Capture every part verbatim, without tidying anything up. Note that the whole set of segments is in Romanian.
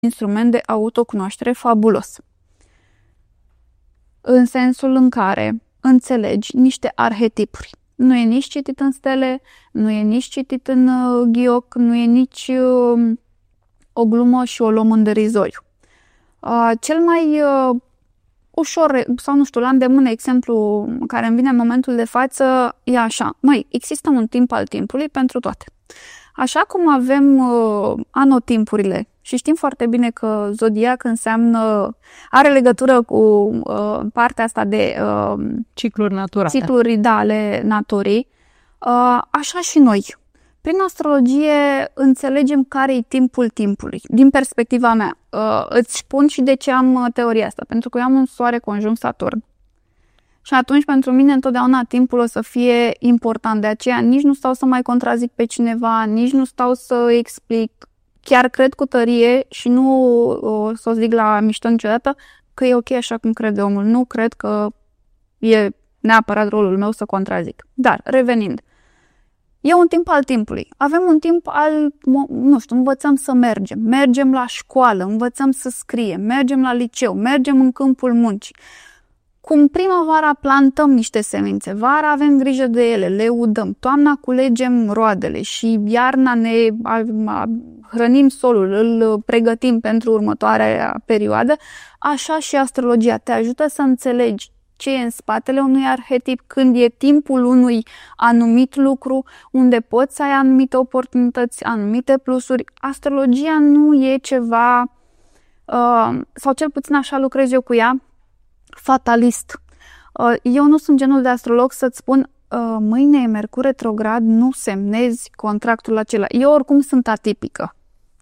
instrument de autocunoaștere fabulos. În sensul în care înțelegi niște arhetipuri. Nu e nici citit în stele, nu e nici citit în uh, ghioc, nu e nici uh, o glumă și o luăm în derizoriu. Uh, cel mai uh, ușor, sau nu știu, la îndemână, exemplu care îmi vine în momentul de față e așa. Măi, există un timp al timpului pentru toate. Așa cum avem uh, anotimpurile și știm foarte bine că zodiac înseamnă, are legătură cu uh, partea asta de uh, cicluri naturale. Cicluri da, ale naturii, uh, așa și noi. Prin astrologie înțelegem care e timpul timpului. Din perspectiva mea, uh, îți spun și de ce am teoria asta. Pentru că eu am un soare conjunct Saturn. Și atunci, pentru mine, întotdeauna timpul o să fie important. De aceea nici nu stau să mai contrazic pe cineva, nici nu stau să explic. Chiar cred cu tărie și nu o să o zic la mișto niciodată că e ok așa cum crede omul. Nu cred că e neapărat rolul meu să contrazic. Dar, revenind, e un timp al timpului. Avem un timp al, nu știu, învățăm să mergem. Mergem la școală, învățăm să scriem, mergem la liceu, mergem în câmpul muncii. Cum primăvara plantăm niște semințe, vara avem grijă de ele, le udăm, toamna culegem roadele și iarna ne hrănim solul, îl pregătim pentru următoarea perioadă, așa și astrologia te ajută să înțelegi ce e în spatele unui arhetip, când e timpul unui anumit lucru, unde poți să ai anumite oportunități, anumite plusuri. Astrologia nu e ceva, uh, sau cel puțin așa lucrez eu cu ea, fatalist. Eu nu sunt genul de astrolog să-ți spun mâine e Mercur retrograd, nu semnezi contractul acela. Eu oricum sunt atipică.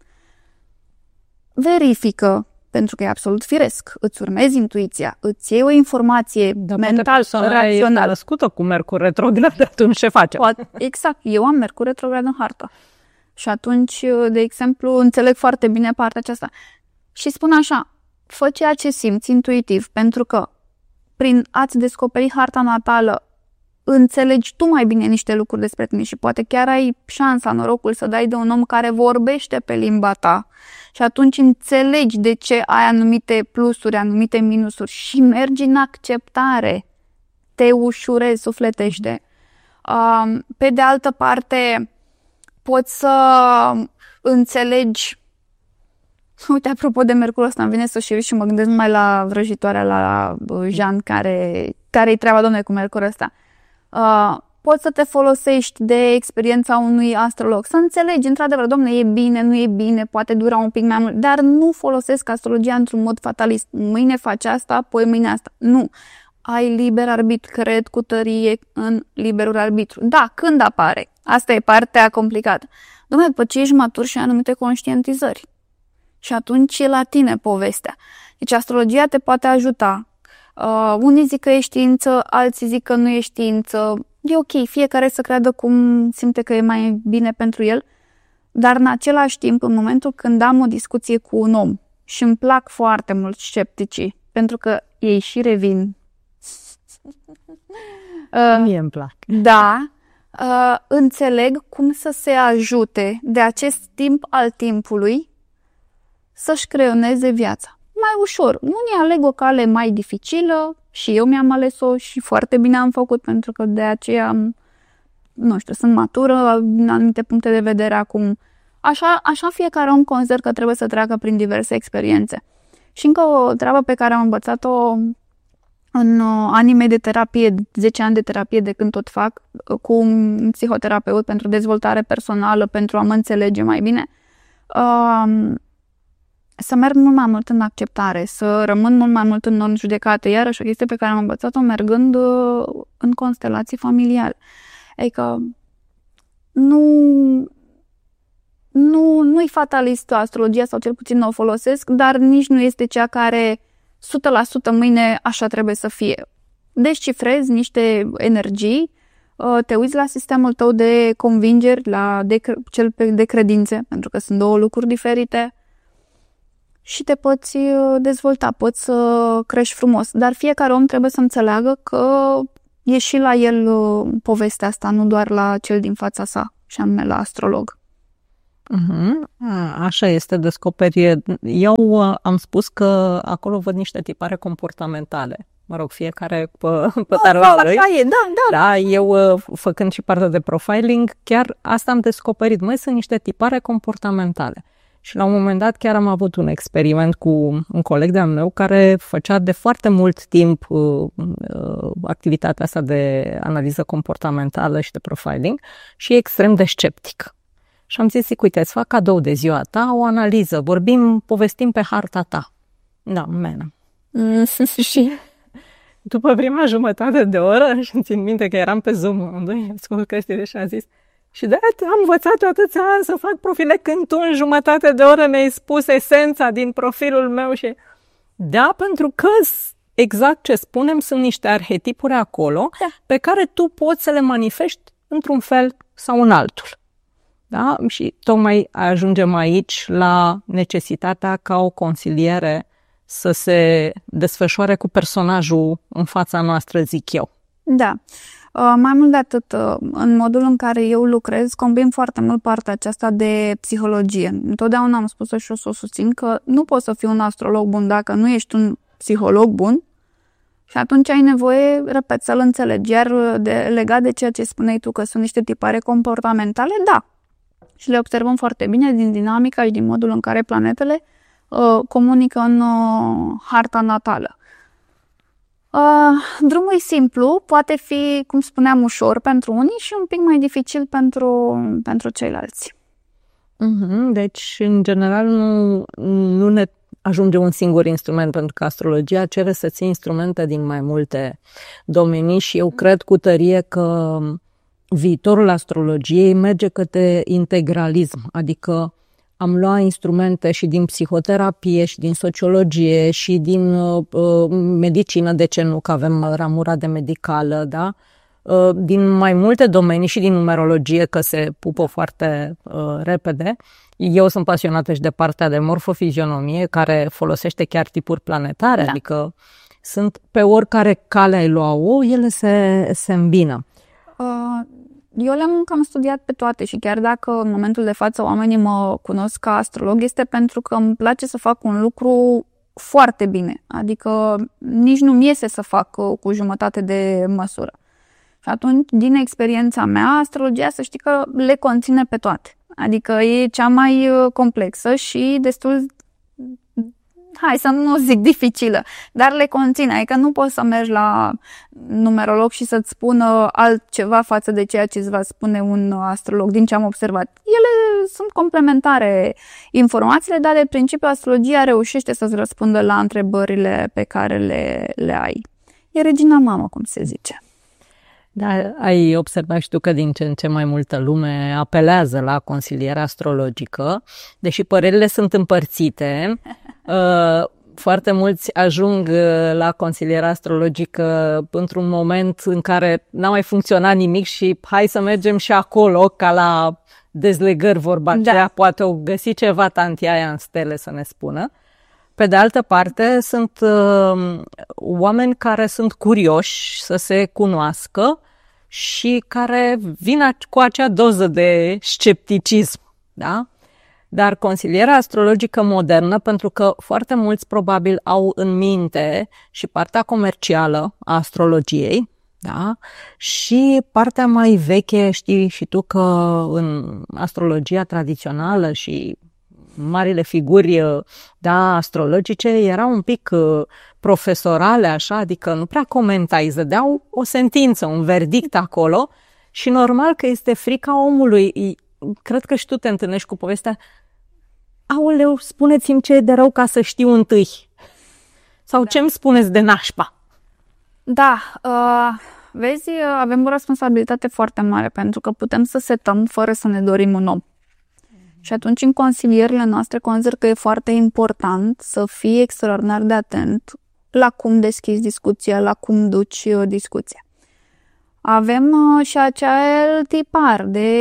Verifică, pentru că e absolut firesc. Îți urmezi intuiția, îți iei o informație da, mental, rațională. născută cu Mercur retrograd, atunci ce face? Exact, eu am Mercur retrograd în hartă. Și atunci, de exemplu, înțeleg foarte bine partea aceasta. Și spun așa, fă ceea ce simți intuitiv, pentru că prin a-ți descoperi harta natală înțelegi tu mai bine niște lucruri despre tine și poate chiar ai șansa, norocul să dai de un om care vorbește pe limba ta și atunci înțelegi de ce ai anumite plusuri, anumite minusuri și mergi în acceptare, te ușurezi, sufletește. Pe de altă parte, poți să înțelegi. Uite, apropo de Mercur ăsta, îmi vine să și și mă gândesc numai la vrăjitoarea, la Jean, care, care-i treaba, domnule, cu Mercur ăsta. Uh, poți să te folosești de experiența unui astrolog, să înțelegi, într-adevăr, domnule, e bine, nu e bine, poate dura un pic mai mult, dar nu folosesc astrologia într-un mod fatalist. Mâine faci asta, apoi mâine asta. Nu. Ai liber arbitru, cred cu tărie în liberul arbitru. Da, când apare? Asta e partea complicată. Domnule, după ce ești matur și ai anumite conștientizări. Și atunci e la tine povestea. Deci astrologia te poate ajuta. Uh, unii zic că e știință, alții zic că nu e știință. E ok, fiecare să creadă cum simte că e mai bine pentru el. Dar în același timp, în momentul când am o discuție cu un om și îmi plac foarte mult scepticii, pentru că ei și revin. uh, Mie îmi plac. Da. Uh, înțeleg cum să se ajute de acest timp al timpului să-și creioneze viața. Mai ușor. Unii aleg o cale mai dificilă și eu mi-am ales-o și foarte bine am făcut, pentru că de aceea, nu știu, sunt matură din anumite puncte de vedere acum. Așa, așa fiecare om consider că trebuie să treacă prin diverse experiențe. Și încă o treabă pe care am învățat-o în anii mei de terapie, zece ani de terapie de când tot fac, cu un psihoterapeut pentru dezvoltare personală, pentru a mă înțelege mai bine, uh, să merg mult mai mult în acceptare, să rămân mult mai mult în non-judecată. Iarăși o chestie pe care am învățat-o mergând în constelații familiale. Adică nu, nu, nu-i fatalistă astrologia, sau cel puțin nu o folosesc, dar nici nu este cea care o sută la sută mâine așa trebuie să fie. Descifrezi niște energii, te uiți la sistemul tău de convingeri, la de, cel de credințe, pentru că sunt două lucruri diferite, și te poți dezvolta, poți să crești frumos. Dar fiecare om trebuie să înțeleagă că e și la el povestea asta, nu doar la cel din fața sa, și anume la astrolog. Uh-huh. A, așa este, descoperi. Eu am spus că acolo văd niște tipare comportamentale. Mă rog, fiecare pe, pe tarul lui. Așa e, da, da. Da, eu făcând și partea de profiling, chiar asta am descoperit. Măi, sunt niște tipare comportamentale. Și la un moment dat chiar am avut un experiment cu un coleg de-al meu care făcea de foarte mult timp uh, uh, activitatea asta de analiză comportamentală și de profiling și e extrem de sceptic. Și am zis, uite, îți fac cadou de ziua ta, o analiză, vorbim, povestim pe harta ta. Da, menă. Mm, și... După prima jumătate de oră, și îmi țin minte că eram pe Zoom, amândoi, ascult căștile și am zis, și de-aia am învățat eu atâția ani să fac profile când tu în jumătate de oră mi-ai spus esența din profilul meu și... Da, pentru că exact ce spunem sunt niște arhetipuri acolo da. Pe care tu poți să le manifesti într-un fel sau în altul. Da? Și tocmai ajungem aici la necesitatea ca o consiliere să se desfășoare cu personajul în fața noastră, zic eu. Da. Uh, mai mult de atât, uh, în modul în care eu lucrez, combin foarte mult partea aceasta de psihologie. Întotdeauna am spus-o și o să o susțin că nu poți să fii un astrolog bun dacă nu ești un psiholog bun și atunci ai nevoie, repet, să-l înțelegi. Iar de, legat de ceea ce spuneai tu, că sunt niște tipare comportamentale, da. Și le observăm foarte bine din dinamica și din modul în care planetele uh, comunică în uh, harta natală. Uh, drumul e simplu, poate fi, cum spuneam, ușor pentru unii și un pic mai dificil pentru, pentru ceilalți. Uh-huh. Deci, în general, nu, nu ne ajunge un singur instrument, pentru că astrologia cere să ții instrumente din mai multe domenii și eu cred cu tărie că viitorul astrologiei merge către integralism, adică am luat instrumente și din psihoterapie, și din sociologie, și din uh, medicină, de ce nu, că avem ramura de medicală, da? Uh, din mai multe domenii și din numerologie, că se pupă foarte uh, repede. Eu sunt pasionată și de partea de morfofizionomie, care folosește chiar tipuri planetare, da. Adică sunt pe oricare cale ai lua-o, ele se, se îmbină. Uh... Eu le-am cam studiat pe toate și chiar dacă în momentul de față oamenii mă cunosc ca astrolog, este pentru că îmi place să fac un lucru foarte bine. Adică nici nu-mi iese să fac cu jumătate de măsură. Și atunci, din experiența mea, astrologia, să știi că le conține pe toate. Adică e cea mai complexă și destul, hai să nu zic dificilă, dar le conține. Adică nu poți să mergi la numerolog și să-ți spună altceva față de ceea ce îți va spune un astrolog, din ce am observat. Ele sunt complementare informațiile, dar de principiu astrologia reușește să-ți răspundă la întrebările pe care le, le ai. E regina mamă, cum se zice. Da, ai observat și tu că din ce în ce mai multă lume apelează la consilierea astrologică, deși părerile sunt împărțite. Foarte mulți ajung la consilierea astrologică într-un moment în care n-a mai funcționat nimic și hai să mergem și acolo, ca la dezlegări vorba aceea, da. Poate o găsi ceva tantia aia în stele să ne spună. Pe de altă parte, sunt uh, oameni care sunt curioși să se cunoască și care vin cu acea doză de scepticism, da? Dar consilierea astrologică modernă, pentru că foarte mulți probabil au în minte și partea comercială a astrologiei, da? Și partea mai veche, știi și tu că în astrologia tradițională și marile figuri, da, astrologice erau un pic profesorale, așa, adică nu prea comentai, îți dădeau o sentință, un verdict acolo și normal că este frica omului. Cred că și tu te întâlnești cu povestea, aoleu, spuneți-mi ce e de rău ca să știu întâi. Sau da. Ce-mi spuneți de nașpa? Da, uh, vezi, avem o responsabilitate foarte mare pentru că putem să setăm fără să ne dorim un om. Și atunci, în consilierile noastre, consider că e foarte important să fii extraordinar de atent la cum deschizi discuția, la cum duci discuția. Avem și acel tipar de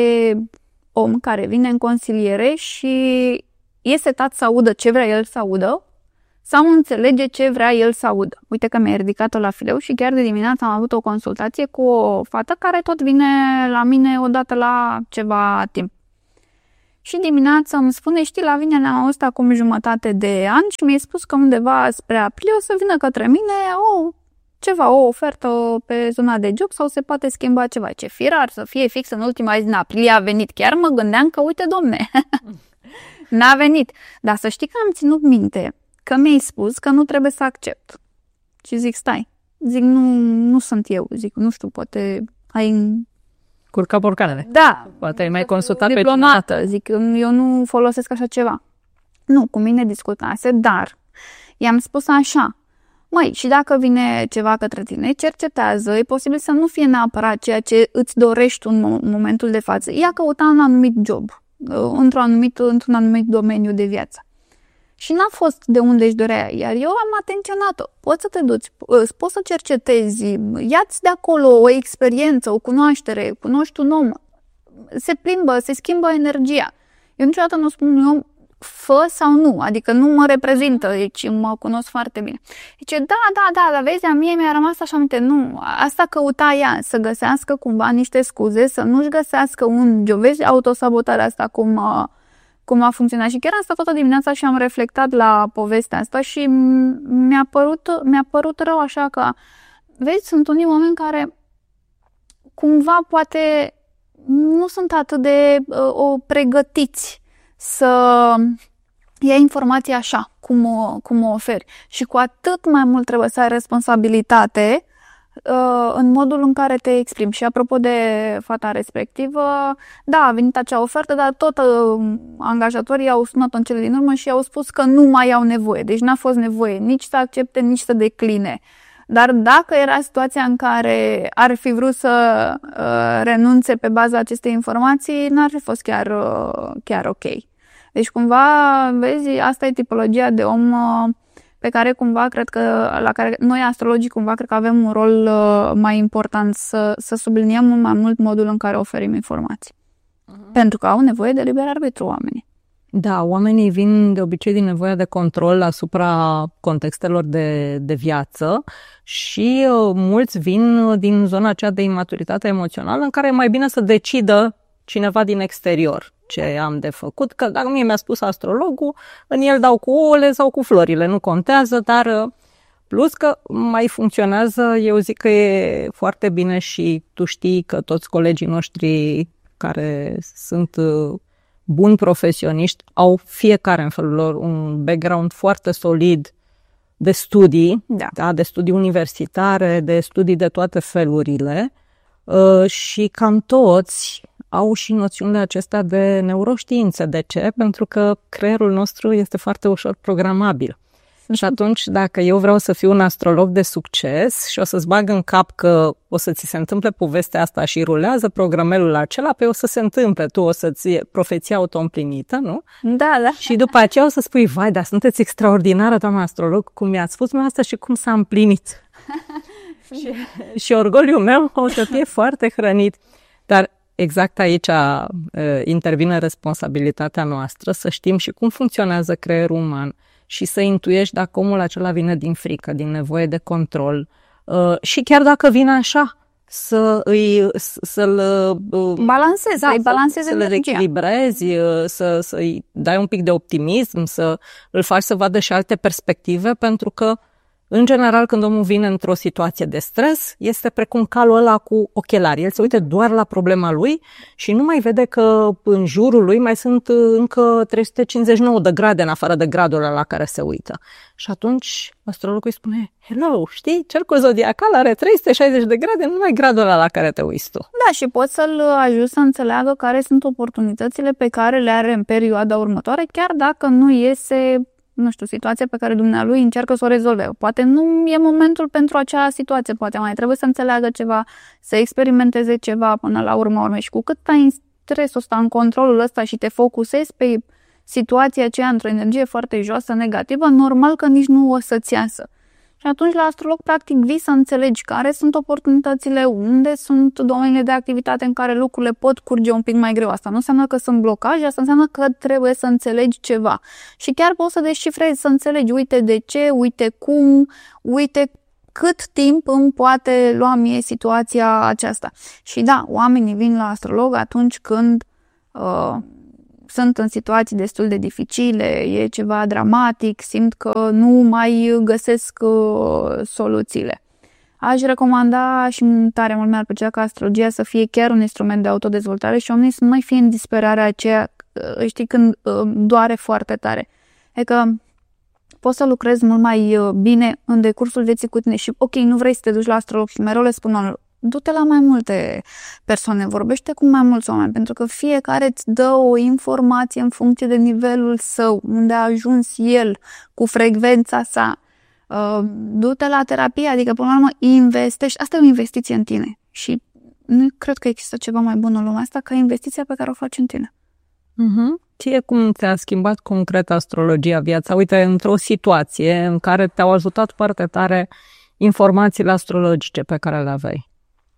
om care vine în consiliere și e setat să audă ce vrea el să audă sau înțelege ce vrea el să audă. Uite că mi-a ridicat-o la fileu și chiar de dimineață am avut o consultație cu o fată care tot vine la mine odată la ceva timp. Și dimineața îmi spune, știi, Lavinia, ne-am auzit acum jumătate de an și mi-ai spus că undeva spre aprilie o să vină către mine o, ceva, o ofertă pe zona de job sau se poate schimba ceva. Ce firar să fie fix în ultima zi în aprilie a venit. Chiar mă gândeam că, uite, domne, n-a venit. Dar să știi că am ținut minte că mi-ai spus că nu trebuie să accept. Și zic, stai, zic, nu, nu sunt eu, zic, nu știu, poate ai... Curca borcanele. Da. Poate ai mai consultat diplomată, pe zic, eu nu folosesc așa ceva. Nu, cu mine discutase, dar i-am spus așa, măi, și dacă vine ceva către tine, cercetează, e posibil să nu fie neapărat ceea ce îți dorești în momentul de față. Ia căuta un anumit job, într-un anumit, într-un anumit domeniu de viață. Și n-a fost de unde își dorea, iar eu am atenționat-o. Poți să te duci, poți să cercetezi, ia-ți de acolo o experiență, o cunoaștere, cunoști un om, se plimbă, se schimbă energia. Eu niciodată nu spun un om, fă sau nu, adică nu mă reprezintă, deci mă cunosc foarte bine. Zice, da, da, da, dar vezi, a mie mi-a rămas așa aminte, nu, asta căuta ea, să găsească cumva niște scuze, să nu-și găsească un job, vezi autosabotarea asta cum... cum a funcționat. Și chiar am stat toată dimineața și am reflectat la povestea asta și mi-a părut, mi-a părut rău așa că, vezi, sunt unii oameni care cumva poate nu sunt atât de uh, o pregătiți să ia informația așa, cum o, cum o oferi. Și cu atât mai mult trebuie să ai responsabilitate în modul în care te exprimi. Și apropo de fata respectivă, da, a venit acea ofertă, dar tot angajatorii au sunat în cele din urmă și au spus că nu mai au nevoie. Deci n-a fost nevoie nici să accepte, nici să decline. Dar dacă era situația în care ar fi vrut să uh, renunțe pe baza acestei informații, n-ar fi fost chiar, uh, chiar ok. Deci cumva, vezi, asta e tipologia de om uh, pe care cumva cred că, la care noi astrologii cumva cred că avem un rol uh, mai important să, să subliniem mult mai mult modul în care oferim informații. Uh-huh. Pentru că au nevoie de liber arbitru oamenii. Da, oamenii vin de obicei din nevoia de control asupra contextelor de, de viață și uh, mulți vin din zona aceea de imaturitate emoțională în care e mai bine să decidă cineva din exterior ce am de făcut, că dacă mie mi-a spus astrologul, în el dau cu ouăle sau cu florile, nu contează, dar plus că mai funcționează, eu zic că e foarte bine și tu știi că toți colegii noștri care sunt buni profesioniști au fiecare în felul lor un background foarte solid de studii, da. Da, de studii universitare, de studii de toate felurile uh, și cam toți au și noțiunile acestea de neuroștiințe. De ce? Pentru că creierul nostru este foarte ușor programabil. Și atunci, dacă eu vreau să fiu un astrolog de succes și o să-ți bag în cap că o să ți se întâmple povestea asta și rulează programelul acela, pe o să se întâmple, tu o să-ți profeția auto-împlinită, nu? Da, da. Și după aceea o să spui, vai, dar sunteți extraordinară, doamna astrolog, cum mi-ați spus mie asta și cum s-a împlinit. și, și orgoliul meu o să fie foarte hrănit. Dar exact aici uh, intervine responsabilitatea noastră, să știm și cum funcționează creierul uman și să intuiești dacă omul acela vine din frică, din nevoie de control uh, și chiar dacă vine așa, să îi, să-l uh, balancezi, da, să-i balancezi să-l reechilibrezi, uh, să, să-i dai un pic de optimism, să îl faci să vadă și alte perspective, pentru că în general, când omul vine într-o situație de stres, este precum calul ăla cu ochelari. El se uită doar la problema lui și nu mai vede că în jurul lui mai sunt încă trei sute cincizeci și nouă de grade în afară de gradul ăla la care se uită. Și atunci astrologul îi spune, hello, știi, cercul zodiacal are trei sute șaizeci de grade, nu mai gradul ăla la care te uiți tu. Da, și poți să-l ajuți să înțeleagă care sunt oportunitățile pe care le are în perioada următoare, chiar dacă nu iese, nu știu, situația pe care dumnealui încearcă să o rezolve. Poate nu e momentul pentru acea situație, poate mai trebuie să înțeleagă ceva, să experimenteze ceva până la urmă urme. Și cu cât ai în stresul ăsta, în controlul ăsta și te focusezi pe situația aceea într-o energie foarte joasă, negativă, normal că nici nu o să-ți iasă. Și atunci la astrolog, practic, vii să înțelegi care sunt oportunitățile, unde sunt domeniile de activitate în care lucrurile pot curge un pic mai greu. Asta nu înseamnă că sunt blocaje, asta înseamnă că trebuie să înțelegi ceva. Și chiar poți să descifrezi, să înțelegi, uite de ce, uite cum, uite cât timp îmi poate lua mie situația aceasta. Și da, oamenii vin la astrolog atunci când uh, sunt în situații destul de dificile, e ceva dramatic, simt că nu mai găsesc uh, soluțiile. Aș recomanda și tare mult mi-ar plăcea ca astrologia să fie chiar un instrument de autodezvoltare și oamenii să nu mai fie în disperarea aceea, știi, când uh, doare foarte tare. Adică poți să lucrezi mult mai bine în decursul vieții cu tine și ok, nu vrei să te duci la astrolog și mereu le spun oamenilor, du-te la mai multe persoane, vorbește cu mai mulți oameni, pentru că fiecare îți dă o informație în funcție de nivelul său, unde a ajuns el, cu frecvența sa. Uh, du-te la terapie, adică până la urmă investești, asta e o investiție în tine și nu cred că există ceva mai bun în lumea asta ca investiția pe care o faci în tine. Uh-huh. Ție cum ți-a schimbat concret astrologia viața? Uite, într-o situație în care te-au ajutat foarte tare informațiile astrologice pe care le aveai.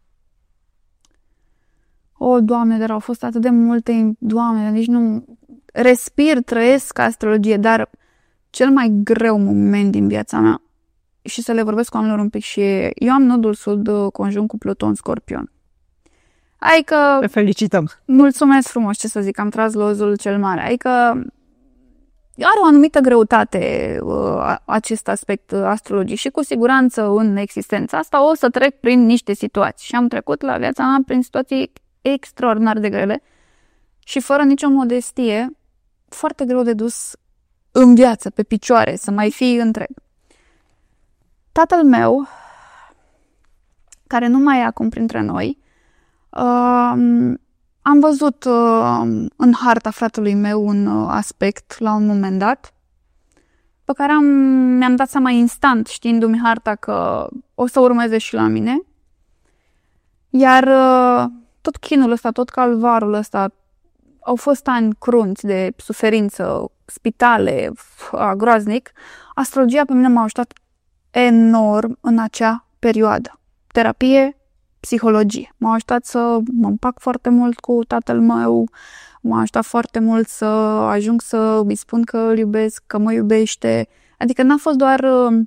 O, Doamne, dar au fost atât de multe, Doamne, nici nu respir, trăiesc astrologie, dar cel mai greu moment din viața mea, și să le vorbesc cu oamenilor un pic, și eu am nodul sud conjunct cu Pluton Scorpion. Adică... Te felicităm! Mulțumesc frumos, ce să zic, am tras lozul cel mare. Adică are o anumită greutate uh, acest aspect astrologic și cu siguranță în existența asta o să trec prin niște situații. Și am trecut la viața mea prin situații extraordinar de grele și fără nicio modestie, foarte greu de dus în viață, pe picioare, să mai fii întreg. Tatăl meu, care nu mai e acum printre noi, uh, am văzut uh, în harta fratelui meu un uh, aspect la un moment dat, pe care am, mi-am dat seama instant, știindu-mi harta, că o să urmeze și la mine. Iar uh, tot chinul ăsta, tot calvarul ăsta, au fost ani crunți de suferință, spitale, groaznic. Astrologia pe mine m-a ajutat enorm în acea perioadă. Terapie, psihologie. M-a ajutat să mă împac foarte mult cu tatăl meu, m-a ajutat foarte mult să ajung să îi spun că îl iubesc, că mă iubește. Adică n-a fost doar uh,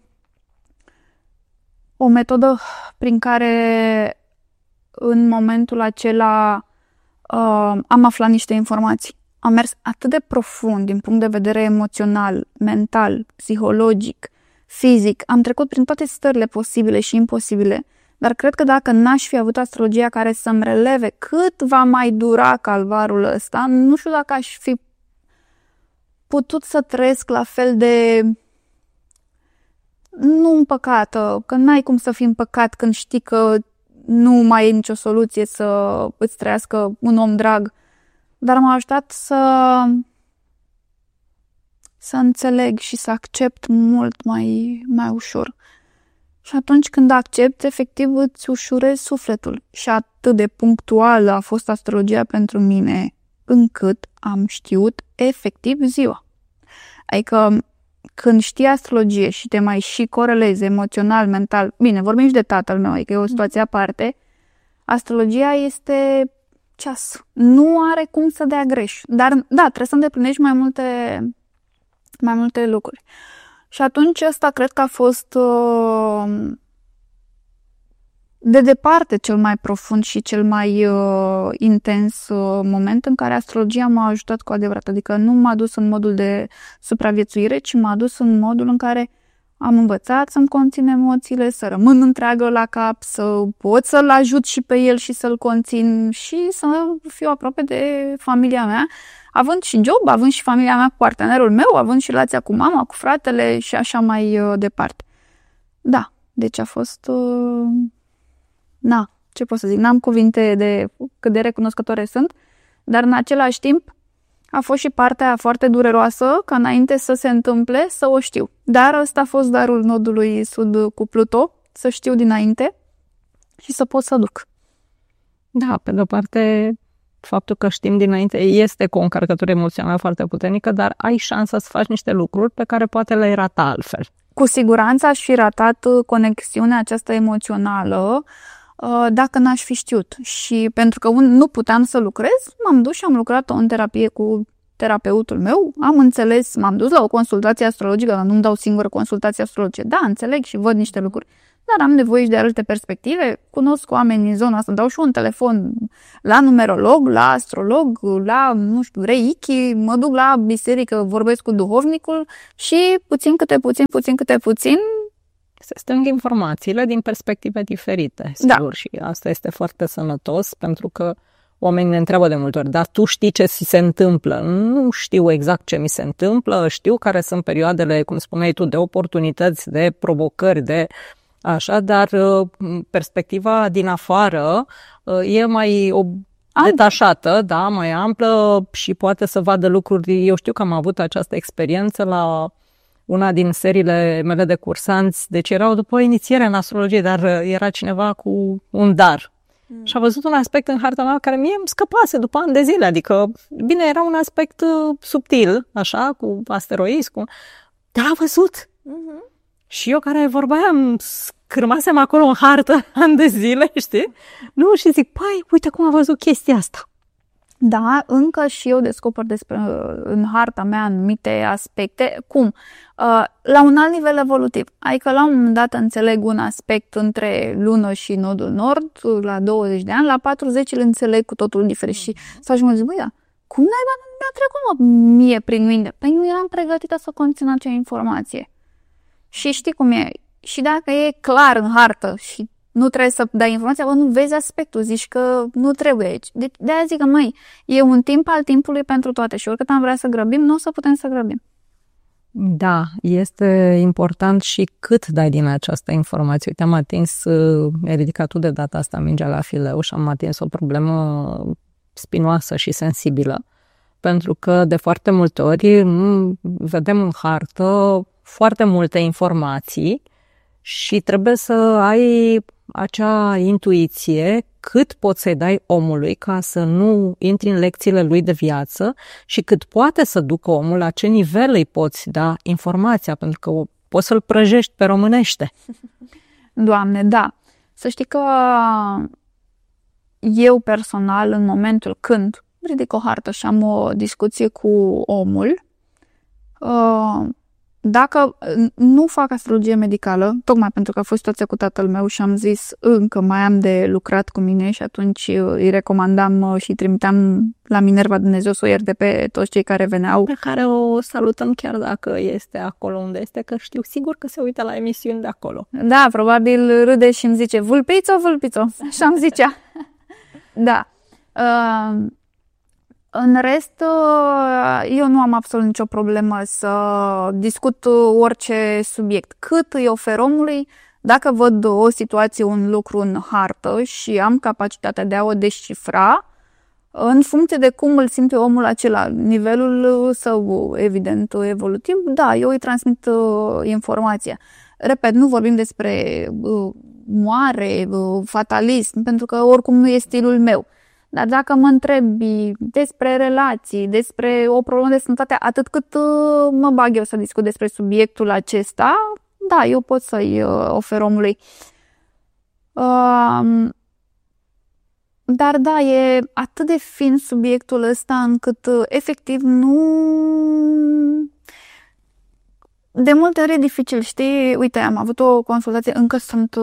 o metodă prin care în momentul acela uh, am aflat niște informații. Am mers atât de profund din punct de vedere emoțional, mental, psihologic, fizic. Am trecut prin toate stările posibile și imposibile. Dar cred că dacă n-aș fi avut astrologia care să-mi releve cât va mai dura calvarul ăsta, nu știu dacă aș fi putut să trăiesc la fel de nu împăcată, că n-ai cum să fii împăcat când știi că nu mai e nicio soluție să îți trăiască un om drag. Dar m-a ajutat să să înțeleg și să accept mult mai, mai ușor. Și atunci când accepti, efectiv îți ușurezi sufletul. Și atât de punctuală a fost astrologia pentru mine, încât am știut efectiv ziua. Adică când știi astrologie și te mai și corelezi emoțional, mental, bine, vorbim și de tatăl meu, adică e o situație aparte, astrologia este ceas. Nu are cum să dea greș. Dar, da, trebuie să îndeplinești mai multe, mai multe lucruri. Și atunci ăsta cred că a fost uh, de departe cel mai profund și cel mai uh, intens uh, moment în care astrologia m-a ajutat cu adevărat. Adică nu m-a dus în modul de supraviețuire, ci m-a dus în modul în care am învățat să-mi conțin emoțiile, să rămân întreagă la cap, să pot să-l ajut și pe el și să-l conțin și să fiu aproape de familia mea, având și job, având și familia mea cu partenerul meu, având și relația cu mama, cu fratele și așa mai uh, departe. Da, deci a fost... Uh... Na, ce pot să zic, n-am cuvinte de cât de recunoscătoare sunt, dar în același timp a fost și partea foarte dureroasă ca înainte să se întâmple să o știu. Dar ăsta a fost darul nodului sud cu Pluto, să știu dinainte și să pot să duc. Da, pe de-o parte, faptul că știm dinainte este cu o încărcătură emoțională foarte puternică, dar ai șansa să faci niște lucruri pe care poate le-ai rata altfel. Cu siguranță aș fi ratat conexiunea aceasta emoțională dacă n-aș fi știut. Și pentru că nu puteam să lucrez, m-am dus și am lucrat în terapie cu terapeutul meu, am înțeles, m-am dus la o consultație astrologică, dar nu-mi dau singură consultație astrologică. Da, înțeleg și văd niște lucruri. dar am nevoie și de alte perspective. Cunosc oameni în zona asta, dau și un telefon la numerolog, la astrolog, la, nu știu, reiki, mă duc la biserică, vorbesc cu duhovnicul și puțin câte puțin, puțin câte puțin, se strâng informațiile din perspective diferite, sigur, da. Și asta este foarte sănătos, pentru că oamenii ne întreabă de multe ori, dar tu știi ce ți se întâmplă? Nu știu exact ce mi se întâmplă, știu care sunt perioadele, cum spuneai tu, de oportunități, de provocări, de așa, dar perspectiva din afară e mai detașată, da, mai amplă și poate să vadă lucruri. Eu știu că am avut această experiență la una din seriile mele de cursanți, deci erau după inițiere în astrologie, dar era cineva cu un dar. Mm. Și a văzut un aspect în harta mea care mie îmi scăpase după ani de zile, adică, bine, era un aspect uh, subtil, așa, cu asteroizi, cu... dar a văzut. Mm-hmm. Și eu care vorba aia îmi scârmasem acolo în hartă ani de zile, știi? Nu, și zic, păi, uite cum a văzut chestia asta. Da, încă și eu descoper despre, în harta mea anumite aspecte. Cum? La un alt nivel evolutiv. Adică la un moment dat înțeleg un aspect între lună și nodul nord, la douăzeci de ani, la patruzeci îl înțeleg cu totul diferit. Și să ajung să zic, băi, da, cum naiba mi-a trecut mă, mie prin minte? Păi nu eram pregătită să conțin acea informație. Și știi cum e? Și dacă e clar în hartă și nu trebuie să dai informația, bă, nu vezi aspectul, zici că nu trebuie aici. De- de-aia zic că, măi, e un timp al timpului pentru toate și oricât am vrea să grăbim, nu o să putem să grăbim. Da, este important și cât dai din această informație. Uite, am atins, mi-ai ridicat tu de data asta mingea la fileu și am atins o problemă spinoasă și sensibilă. Pentru că de foarte multe ori vedem în hartă foarte multe informații și trebuie să ai acea intuiție cât poți să-i dai omului ca să nu intri în lecțiile lui de viață și cât poate să ducă omul, la ce nivel îi poți da informația, pentru că poți să-l prăjești pe românește. Doamne, da. Să știi că eu personal, în momentul când ridic o hartă și am o discuție cu omul, dacă nu fac astrologie medicală, tocmai pentru că a fost situația cu tatăl meu și am zis încă mai am de lucrat cu mine și atunci îi recomandam și îi trimiteam la Minerva, Dumnezeu să o ierte pe toți cei care veneau. Pe care o salutăm chiar dacă este acolo unde este, că știu sigur că se uită la emisiuni de acolo. Da, probabil râde și îmi zice, vulpițo, vulpițo, așa îmi zicea. Da. Uh... În rest, eu nu am absolut nicio problemă să discut orice subiect. Cât îi ofer omului, dacă văd o situație, un lucru în hartă și am capacitatea de a o descifra, în funcție de cum îl simte omul acela, nivelul său, evident, evolutiv, da, eu îi transmit informația. Repet, nu vorbim despre moare, fatalism, pentru că oricum nu e stilul meu. Dar dacă mă întrebi despre relații, despre o problemă de sănătate, atât cât mă bag eu să discut despre subiectul acesta, da, eu pot să-i ofer omului. Dar da, e atât de fin subiectul ăsta încât efectiv nu... De multe ori e dificil, știi? Uite, am avut o consultație, încă sunt...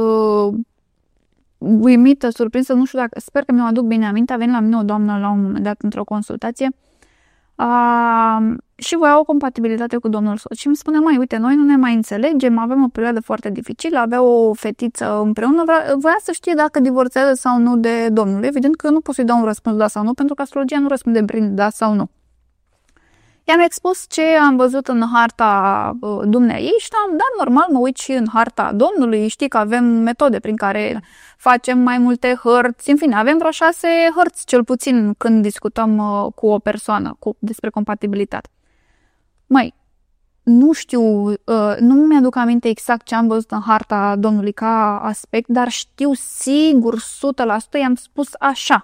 uimită, surprinsă, nu știu dacă, sper că mi-o aduc bine aminte, a venit la mine o doamnă la un moment dat într-o consultație uh, și voia o compatibilitate cu domnul soț și îmi spune, mai uite, noi nu ne mai înțelegem, avem o perioadă foarte dificilă, avea o fetiță împreună, voia să știe dacă divorțează sau nu de domnul. Evident că eu nu pot să-i dau un răspuns da sau nu, pentru că astrologia nu răspunde prin da sau nu. I-am expus ce am văzut în harta uh, dumneaei și am, da, normal, mă uit și în harta Domnului, știi că avem metode prin care facem mai multe hărți, în fine, avem vreo șase hărți, cel puțin, când discutăm uh, cu o persoană cu, despre compatibilitate. Măi, nu știu, uh, nu mi-aduc aminte exact ce am văzut în harta Domnului ca aspect, dar știu sigur, o sută la sută, i-am spus așa.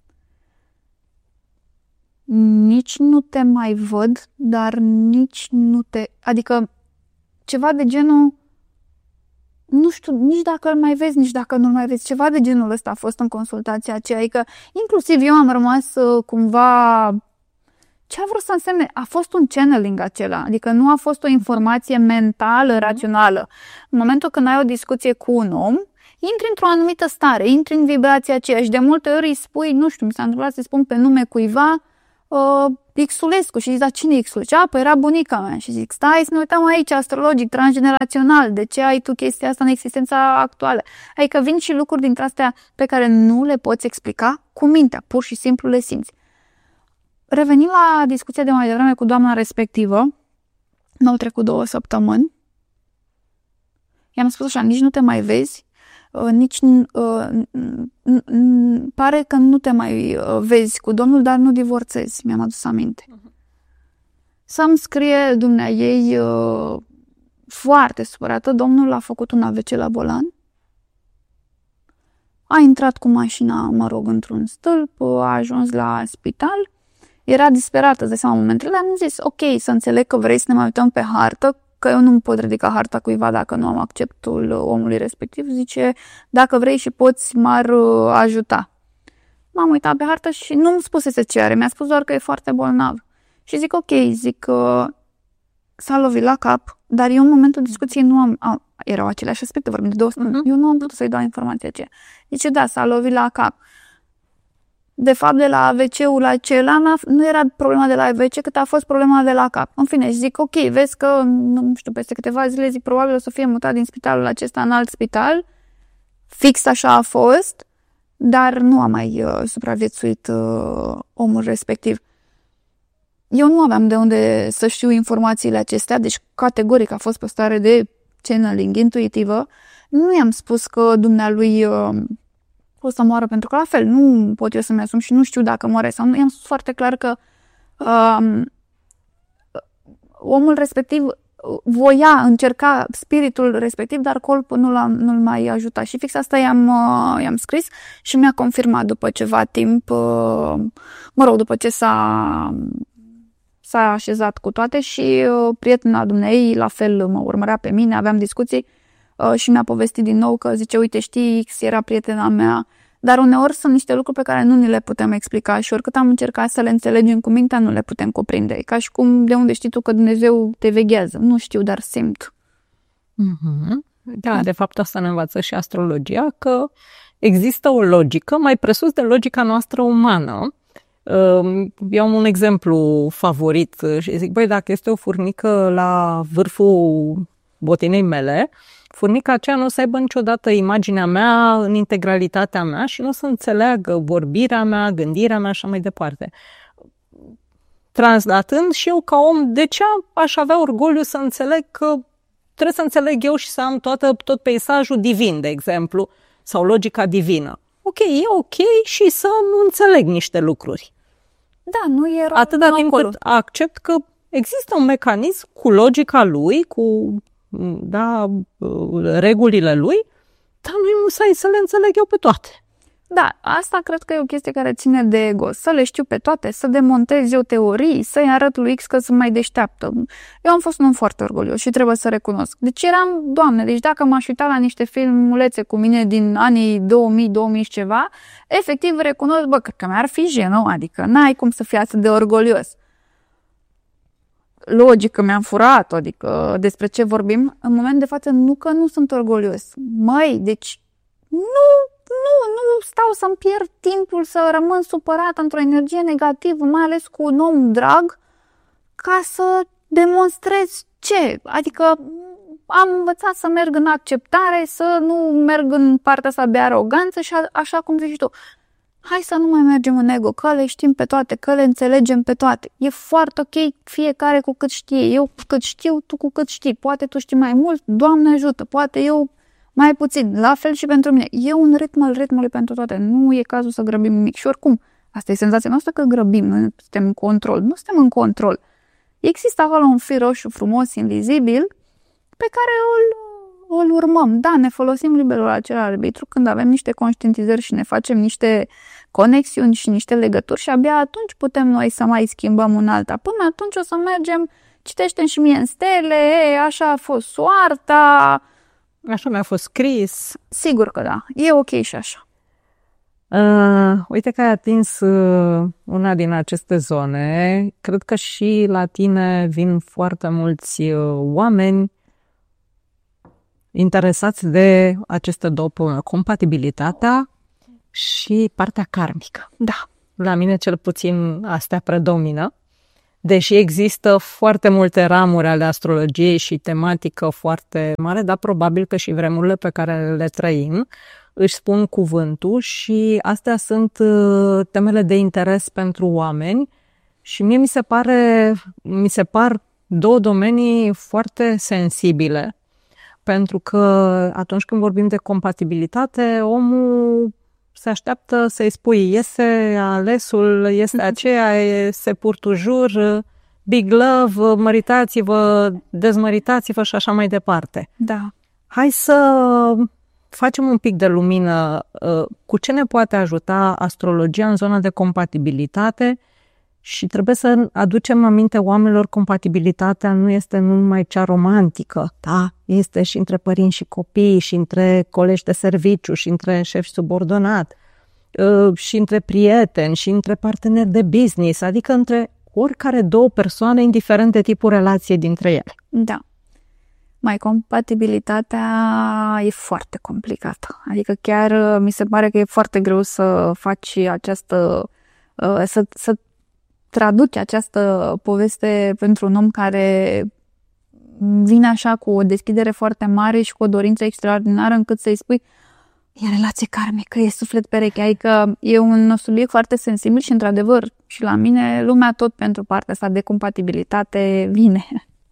Nici nu te mai văd, dar nici nu te... Adică ceva de genul... Nu știu, nici dacă îl mai vezi, nici dacă nu-l mai vezi. Ceva de genul ăsta a fost în consultația aceea. Adică inclusiv eu am rămas cumva ce a vrut să însemne? A fost un channeling acela, adică nu a fost o informație mentală, rațională. În momentul când ai o discuție cu un om, intri într-o anumită stare, intri în vibrația aceea și de multe ori îi spui, nu știu, mi s-a întâmplat să spun pe nume cuiva uh, Xulescu și zic, da, cine e Xulescu? A, păi era bunica mea și zic, stai să ne uităm aici, astrologic, transgenerațional, de ce ai tu chestia asta în existența actuală? Adică vin și lucruri dintre astea pe care nu le poți explica cu mintea, pur și simplu le simți. Revenim la discuția de mai devreme cu doamna respectivă, n-au trecut două săptămâni, i-am spus așa, nici nu te mai vezi, nici uh, pare că nu te mai vezi cu domnul, dar nu divorțezi, mi-am adus aminte. Uh-huh. Să-mi scrie dumnea ei uh, foarte supărată, domnul a făcut un A V C la volan, a intrat cu mașina, mă rog, într-un stâlp, a ajuns la spital, era disperată, îți dai seama, momentele, am zis, ok, să înțeleg că vrei să ne mai uităm pe hartă, că eu nu pot ridica harta cuiva dacă nu am acceptul omului respectiv. Zice, dacă vrei și poți, m-ar ajuta. M-am uitat pe hartă și nu-mi spusese ce are, mi-a spus doar că e foarte bolnav. Și zic, ok, zic că s-a lovit la cap, dar eu în momentul discuției nu am, am erau aceleași aspecte, vorbim de două uh-huh. Eu nu am putut să-i dau informația aceea. Zice, da, s-a lovit la cap. De fapt, de la A V C-ul acela nu era problema de la A V C, cât a fost problema de la cap. În fine, zic, ok, vezi că, nu știu, peste câteva zile, zic, probabil o să fie mutat din spitalul acesta în alt spital. Fix așa a fost, dar nu a mai uh, supraviețuit uh, omul respectiv. Eu nu aveam de unde să știu informațiile acestea, deci categoric a fost pe stare de channeling intuitivă. Nu i-am spus că dumnealui uh, o să moară, pentru că la fel nu pot eu să-mi asum și nu știu dacă moare sau nu. I-am spus foarte clar că uh, omul respectiv voia, încerca spiritul respectiv, dar corpul nu l-a, nu-l mai ajuta. Și fix asta i-am, uh, i-am scris și mi-a confirmat după ceva timp, uh, mă rog, după ce s-a, s-a așezat cu toate și uh, prietena dumneei la fel mă urmărea pe mine, aveam discuții uh, și mi-a povestit din nou că zice, uite, știi, X era prietena mea, dar uneori sunt niște lucruri pe care nu ni le putem explica și oricât am încercat să le înțelegem cu mintea, nu le putem cuprinde. E ca și cum de unde știi tu că Dumnezeu te veghează. Nu știu, dar simt. Mm-hmm. Da, de fapt asta ne învață și astrologia, că există o logică mai presus de logica noastră umană. Eu am un exemplu favorit și zic, băi, dacă este o furnică la vârful botinei mele, furnica aceea nu o să aibă niciodată imaginea mea în integralitatea mea și nu o să înțeleagă vorbirea mea, gândirea mea și așa mai departe. Translatând și eu ca om, de ce aș avea orgoliu să înțeleg că trebuie să înțeleg eu și să am toată, tot peisajul divin, de exemplu, sau logica divină. Ok, e ok și să nu înțeleg niște lucruri. Da, nu e rău. Atâta timp cât accept că există un mecanism cu logica lui, cu da, regulile lui, dar nu-i musai să le înțeleg eu pe toate. Da, asta cred că e o chestie care ține de ego. Să le știu pe toate, să demontez eu teorii, să-i arăt lui X că sunt mai deșteaptă. Eu am fost un om foarte orgolios și trebuie să recunosc. Deci eram, Doamne, deci dacă m-aș uita la niște filmulețe cu mine din anii două mii, două mii și ceva, efectiv recunosc, bă, cred că mi-ar fi jenă, adică n-ai cum să fii atât de orgolios. Logică mi-am furat, adică despre ce vorbim, în moment de față nu că nu sunt orgolios. Măi, deci nu, nu, nu stau să-mi pierd timpul să rămân supărat într-o energie negativă, mai ales cu un om drag, ca să demonstrez ce? Adică am învățat să merg în acceptare, să nu merg în partea asta de aroganță și a, așa cum zici tu. Hai să nu mai mergem în ego, că le știm pe toate, că le înțelegem pe toate. E foarte ok fiecare cu cât știe. Eu cu cât știu, tu cu cât știi. Poate tu știi mai mult, Doamne ajută, poate eu mai puțin. La fel și pentru mine. E un ritm al ritmului pentru toate. Nu e cazul să grăbim nimic. Și oricum, asta e senzația noastră că grăbim, noi suntem în control. Nu suntem în control. Există acolo un fir roșu frumos, invizibil, pe care îl îl urmăm. Da, ne folosim liberul acela arbitru când avem niște conștientizări și ne facem niște conexiuni și niște legături și abia atunci putem noi să mai schimbăm un alta. Până atunci o să mergem, citește-mi și mie în stele, e, așa a fost soarta. Așa mi-a fost scris. Sigur că da, e ok și așa. Uh, uite că ai atins uh, una din aceste zone. Cred că și la tine vin foarte mulți uh, oameni interesați de aceste două probleme, compatibilitatea și partea karmică. Da. La mine cel puțin astea predomină, deși există foarte multe ramuri ale astrologiei și tematică foarte mare, dar probabil că și vremurile pe care le trăim își spun cuvântul și astea sunt temele de interes pentru oameni și mie mi se pare, mi se par două domenii foarte sensibile, pentru că atunci când vorbim de compatibilitate, omul se așteaptă să-i spui iese alesul, este aceea, se purtujur, big love, măritați-vă, dezmăritați-vă și așa mai departe. Da. Hai să facem un pic de lumină. Cu ce ne poate ajuta astrologia în zona de compatibilitate? Și trebuie să aducem aminte oamenilor, compatibilitatea nu este numai cea romantică, da? Este și între părinți și copii, și între colegi de serviciu, și între șef și subordonat, și între prieteni, și între parteneri de business, adică între oricare două persoane, indiferent de tipul relației dintre ele. Da. Mai compatibilitatea e foarte complicată. Adică chiar mi se pare că e foarte greu să faci această, să, să traduci această poveste pentru un om care vine așa cu o deschidere foarte mare și cu o dorință extraordinară încât să-i spui e relație karmică, e suflet pereche. Adică e un subiect foarte sensibil și într-adevăr și la mine lumea tot pentru partea asta de compatibilitate vine.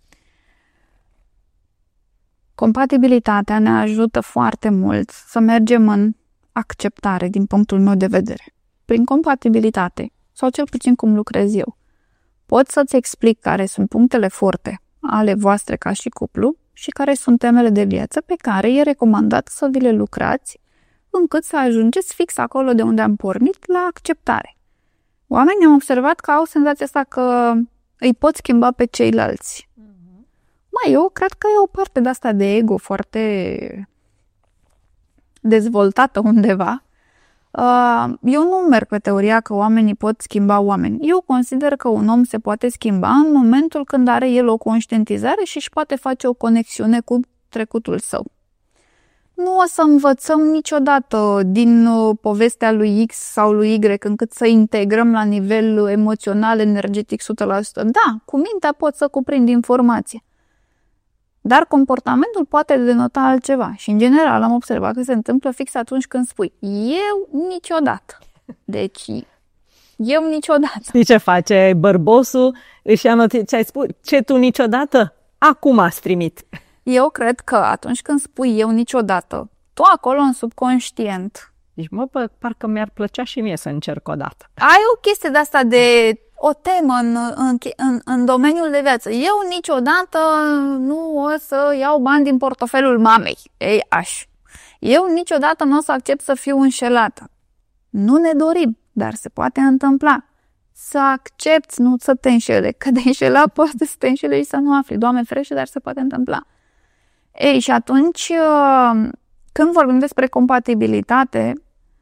Compatibilitatea ne ajută foarte mult să mergem în acceptare din punctul meu de vedere. Prin compatibilitate, sau cel puțin cum lucrez eu, pot să-ți explic care sunt punctele forte ale voastre ca și cuplu și care sunt temele de viață pe care e recomandat să vi le lucrați încât să ajungeți fix acolo de unde am pornit, la acceptare. Oamenii au observat că au senzația asta că îi pot schimba pe ceilalți. Uh-huh. Mai eu cred că e o parte de asta de ego foarte dezvoltată undeva. Eu nu merg pe teoria că oamenii pot schimba oameni. Eu consider că un om se poate schimba în momentul când are el o conștientizare și își poate face o conexiune cu trecutul său. Nu o să învățăm niciodată din povestea lui X sau lui Y încât să integrăm la nivel emoțional, energetic o sută la sută. Da, cu mintea pot să cuprind informație. Dar comportamentul poate denota altceva. Și în general am observat că se întâmplă fix atunci când spui eu niciodată. Deci eu niciodată. Știi ce face bărbosul? Își ia notițe, ce ai spus? Ce tu niciodată? Acum ați trimit. Eu cred că atunci când spui eu niciodată, tu acolo în subconștient. Deci mă, parcă mi-ar plăcea și mie să încerc o dată. Ai o chestie de asta de o temă în, în, în, în domeniul de viață. Eu niciodată nu o să iau bani din portofelul mamei. Ei, aș. Eu niciodată nu o să accept să fiu înșelată. Nu ne dorim, dar se poate întâmpla. Să accepti, nu să te înșele. Că de înșelat poate să te înșele și să nu afli. Doamne ferește, dar se poate întâmpla. Ei, și atunci, când vorbim despre compatibilitate,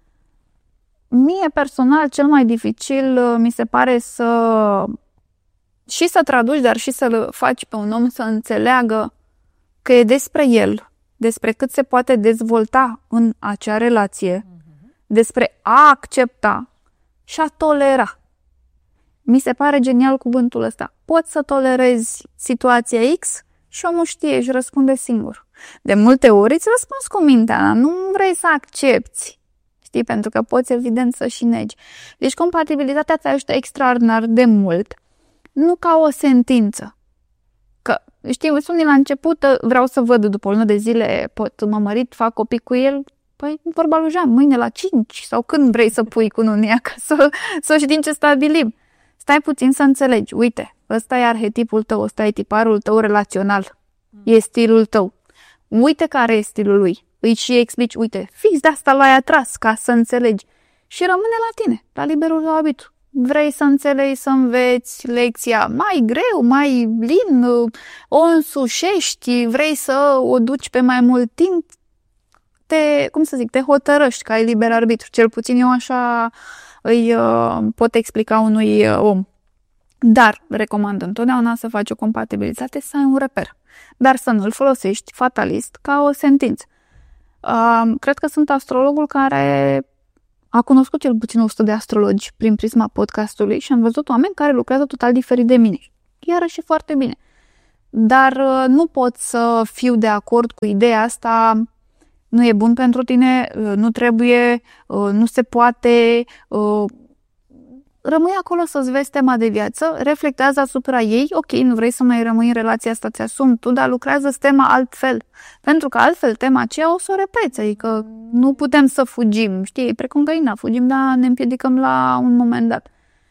mie personal cel mai dificil mi se pare să și să traduci, dar și să-l faci pe un om să înțeleagă că e despre el, despre cât se poate dezvolta în acea relație, despre a accepta și a tolera. Mi se pare genial cuvântul ăsta. Poți să tolerezi situația X și omul știe, își răspunde singur. De multe ori îți răspunzi cu mintea, nu vrei să accepti. Știi? Pentru că poți, evident, să și negi. Deci compatibilitatea te ajută extraordinar de mult, nu ca o sentință. Că, știi, spune la început, vreau să văd după o lună de zile, pot mă mărit, fac copii cu el, păi vorba lui Jean, mâine la cinci sau când vrei să pui cu unia ca să, să știm ce stabilim. Stai puțin să înțelegi, uite, ăsta e arhetipul tău, ăsta e tiparul tău relațional, e stilul tău. Uite care e stilul lui. Îi și explici, uite, fix de asta l-ai atras ca să înțelegi. Și rămâne la tine, la liberul tău arbitru. Vrei să înțelegi, să înveți lecția mai greu, mai lin, o însușești, vrei să o duci pe mai mult timp, te, cum să zic, te hotărăști, că ai liber arbitru. Cel puțin eu așa îi uh, pot explica unui uh, om. Dar recomand întotdeauna să faci o compatibilitate, să ai un reper. Dar să nu-l folosești fatalist ca o sentință. Uh, cred că sunt astrologul care a cunoscut cel puțin o sută de astrologi prin prisma podcastului și am văzut oameni care lucrează total diferit de mine. Iarăși foarte bine. Dar uh, nu pot să fiu de acord cu ideea asta, nu e bun pentru tine, uh, nu trebuie, uh, nu se poate. Uh, rămâi acolo să-ți vezi tema de viață, reflectează asupra ei, ok, nu vrei să mai rămâi în relația asta, ți-asumi tu, dar lucrează tema altfel. Pentru că altfel tema aceea o să o repeți, adică nu putem să fugim, știi, precum găina, fugim, dar ne împiedicăm la un moment dat.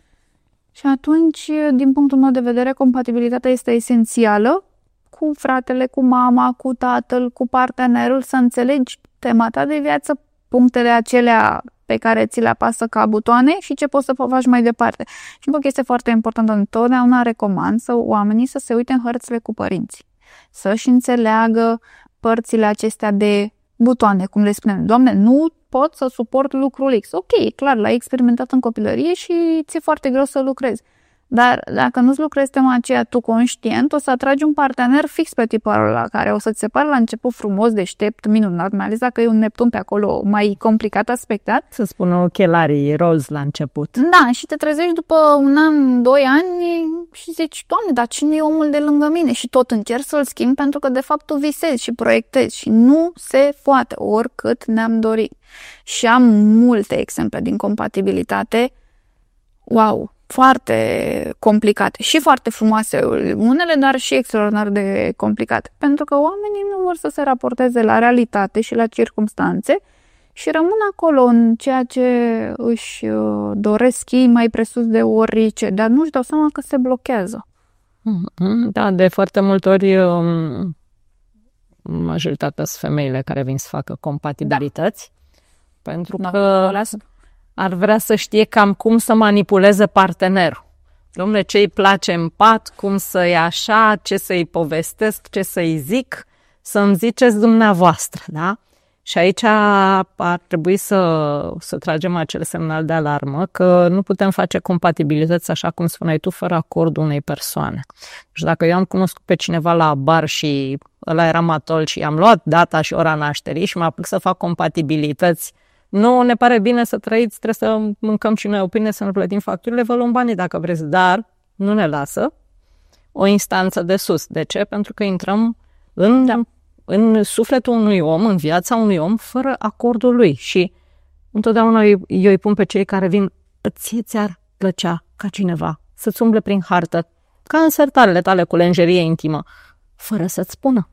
Și atunci, din punctul meu de vedere, compatibilitatea este esențială cu fratele, cu mama, cu tatăl, cu partenerul, să înțelegi tema ta de viață, punctele acelea pe care ți le apasă ca butoane și ce poți să faci mai departe. Și încă o chestie foarte importantă, întotdeauna recomand să oamenii să se uite în hărțile cu părinții, să-și înțeleagă părțile acestea de butoane, cum le spunem. Doamne, nu pot să suport lucrul X. Ok, clar, l-ai experimentat în copilărie și ți-e foarte greu să lucrezi. Dar dacă nu-ți lucrezi tema aceea tu conștient, o să atragi un partener fix pe tiparul ăla, care o să-ți se pară la început frumos, deștept, minunat, mai ales dacă e un Neptun pe acolo mai complicat aspectat. Să spună ochelarii roz la început. Da, și te trezești după un an, doi ani și zici, Doamne, dar cine e omul de lângă mine? Și tot încerci să-l schimbi pentru că de fapt tu visezi și proiectezi și nu se poate, oricât ne-am dorit. Și am multe exemple din compatibilitate, wow, foarte complicate și foarte frumoase unele, dar și extraordinar de complicate. Pentru că oamenii nu vor să se raporteze la realitate și la circumstanțe și rămân acolo în ceea ce își doresc ei mai presus de orice, dar nu-și dau seama că se blochează. Da, de foarte multe ori majoritatea sunt femeile care vin să facă compatibilități, da. Pentru da, că ar vrea să știe cam cum să manipuleze partenerul. Dom'le, ce îi place în pat, cum să-i așa, ce să-i povestesc, ce să-i zic, să-mi ziceți dumneavoastră, da? Și aici ar trebui să, să tragem acel semnal de alarmă că nu putem face compatibilități, așa cum spuneai tu, fără acordul unei persoane. Și dacă eu am cunoscut pe cineva la bar și ăla era matol și i-am luat data și ora nașterii și mă apuc să fac compatibilități, nu ne pare bine să trăiți, trebuie să mâncăm și noi o pâine, să ne plătim facturile, vă luăm banii dacă vreți, dar nu ne lasă o instanță de sus. De ce? Pentru că intrăm în, da. în sufletul unui om, în viața unui om, fără acordul lui. Și întotdeauna eu, eu îi pun pe cei care vin, ție ți-ar plăcea ca cineva să-ți umble prin hartă, ca în sertarele tale cu lenjerie intimă, fără să-ți spună.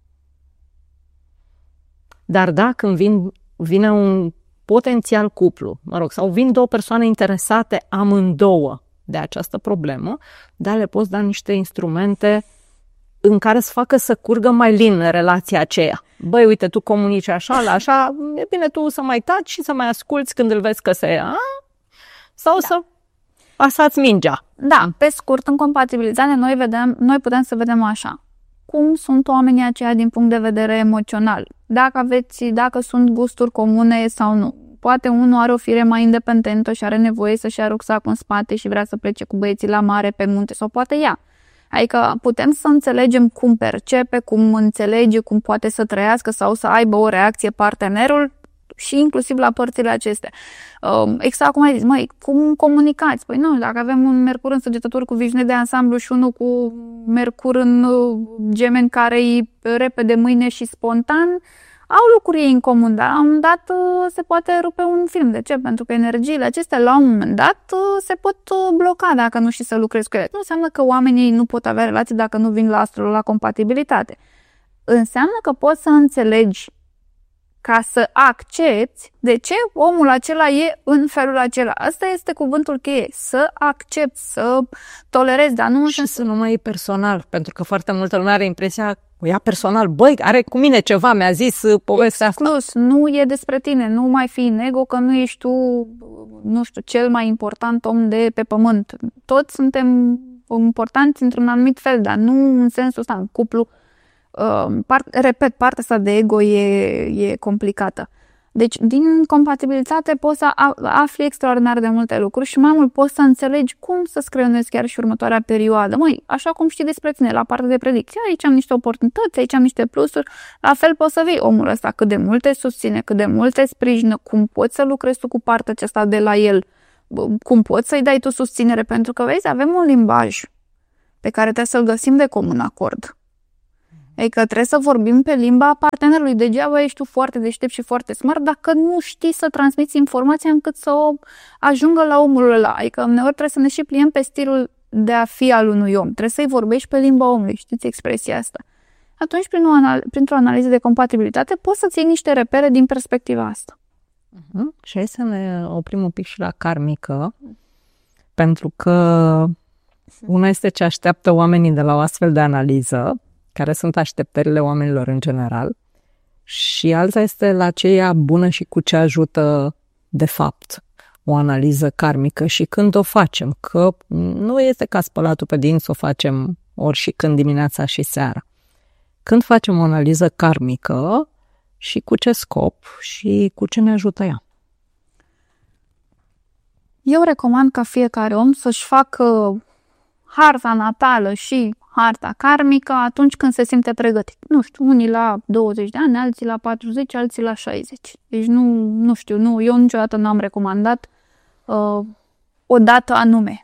Dar da, când vin, vine un potențial cuplu, mă rog, sau vin două persoane interesate amândouă de această problemă, dar le poți da niște instrumente în care să facă să curgă mai lin relația aceea. Băi, uite, tu comunici așa, la așa, e bine tu să mai taci și să mai asculți când îl vezi că se ia, sau da. Să pasați mingea. Da, pe scurt, în compatibilitate noi, vedem, noi putem să vedem așa. Cum sunt oamenii aceia din punct de vedere emoțional? Dacă aveți, dacă sunt gusturi comune sau nu. Poate unul are o fire mai independentă și are nevoie să-și ia rucsacul în spate și vrea să plece cu băieții la mare, pe munte, sau poate ea. Adică putem să înțelegem cum percepe, cum înțelege, cum poate să trăiască sau să aibă o reacție partenerul și inclusiv la părțile acestea. Exact cum ai zis, măi, cum comunicați? Păi nu, dacă avem un Mercur în Săgetători cu viziune de ansamblu și unul cu Mercur în Gemeni care e repede, mâine și spontan, au lucruri în comun, dar la un moment dat se poate rupe un film. De ce? Pentru că energiile acestea la un moment dat se pot bloca dacă nu știi să lucrezi cu ele. Nu înseamnă că oamenii nu pot avea relații dacă nu vin la astro, la compatibilitate. Înseamnă că poți să înțelegi ca să accepti de ce omul acela e în felul acela. Asta este cuvântul cheie. Să accepti, să tolerezi, dar nu... Și să nu mai e personal, pentru că foarte multă lume are impresia o ia personal. Băi, are cu mine ceva, mi-a zis povestea Exclus, asta. Nu e despre tine, nu mai fi în ego că nu ești tu, nu știu, cel mai important om de pe pământ. Toți suntem importanți într-un anumit fel, dar nu în sensul ăsta, în cuplu. uh, part, repet, partea asta de ego e, e complicată. Deci, din compatibilitate poți să afli extraordinar de multe lucruri și mai mult poți să înțelegi cum să-ți creionezi chiar și următoarea perioadă. Măi, așa cum știi despre tine, la partea de predicție, aici am niște oportunități, aici am niște plusuri, la fel poți să vii omul ăsta, cât de mult te susține, cât de mult te sprijină, cum poți să lucrezi tu cu partea aceasta de la el, cum poți să-i dai tu susținere, pentru că, vezi, avem un limbaj pe care trebuie să-l găsim de comun acord. Adică trebuie să vorbim pe limba partenerului. Degeaba ești tu foarte deștept și foarte smart dacă nu știi să transmiți informația încât să o ajungă la omul ăla. Adică uneori trebuie să ne și pliem pe stilul de a fi al unui om. Trebuie să-i vorbești pe limba omului. Știți expresia asta? Atunci, prin o anal- printr-o analiză de compatibilitate, poți să-ți iei niște repere din perspectiva asta. Uh-huh. Și hai să ne oprim un pic și la karmică, pentru că una este ce așteaptă oamenii de la o astfel de analiză, care sunt așteptările oamenilor în general, și alta este la ce e bună și cu ce ajută de fapt o analiză karmică și când o facem, că nu este ca spălatul pe dinți, o facem ori și când dimineața și seara. Când facem o analiză karmică și cu ce scop și cu ce ne ajută ea? Eu recomand ca fiecare om să-și facă harta natală și harta karmică atunci când se simte pregătit. Nu știu, unii la douăzeci de ani, alții la patruzeci, alții la șaizeci. Deci nu, nu știu, nu, eu niciodată n-am recomandat uh, o dată anume.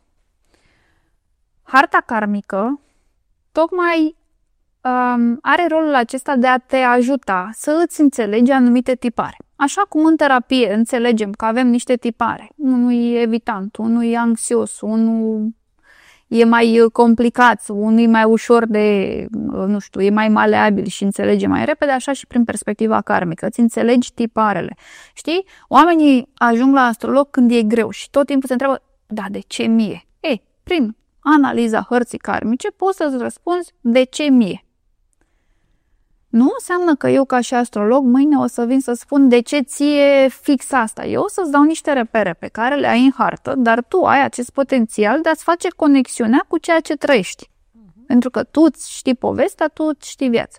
Harta karmică tocmai um, are rolul acesta de a te ajuta să îți înțelegi anumite tipare. Așa cum în terapie înțelegem că avem niște tipare. Unul e evitant, unul e anxios, unul e mai complicat, unul e mai ușor de, nu știu, e mai maleabil și înțelege mai repede, așa și prin perspectiva karmică. Îți înțelegi tiparele. Știi? Oamenii ajung la astrolog când e greu și tot timpul se întreabă, da, de ce mie? Ei, prin analiza hărții karmice poți să-ți răspunzi de ce mie. Nu înseamnă că eu ca și astrolog mâine o să vin să spun de ce ție fix asta. Eu o să-ți dau niște repere pe care le ai în hartă, dar tu ai acest potențial de a-ți face conexiunea cu ceea ce trăiești. Uh-huh. Pentru că tu știi povestea, tu știi viața.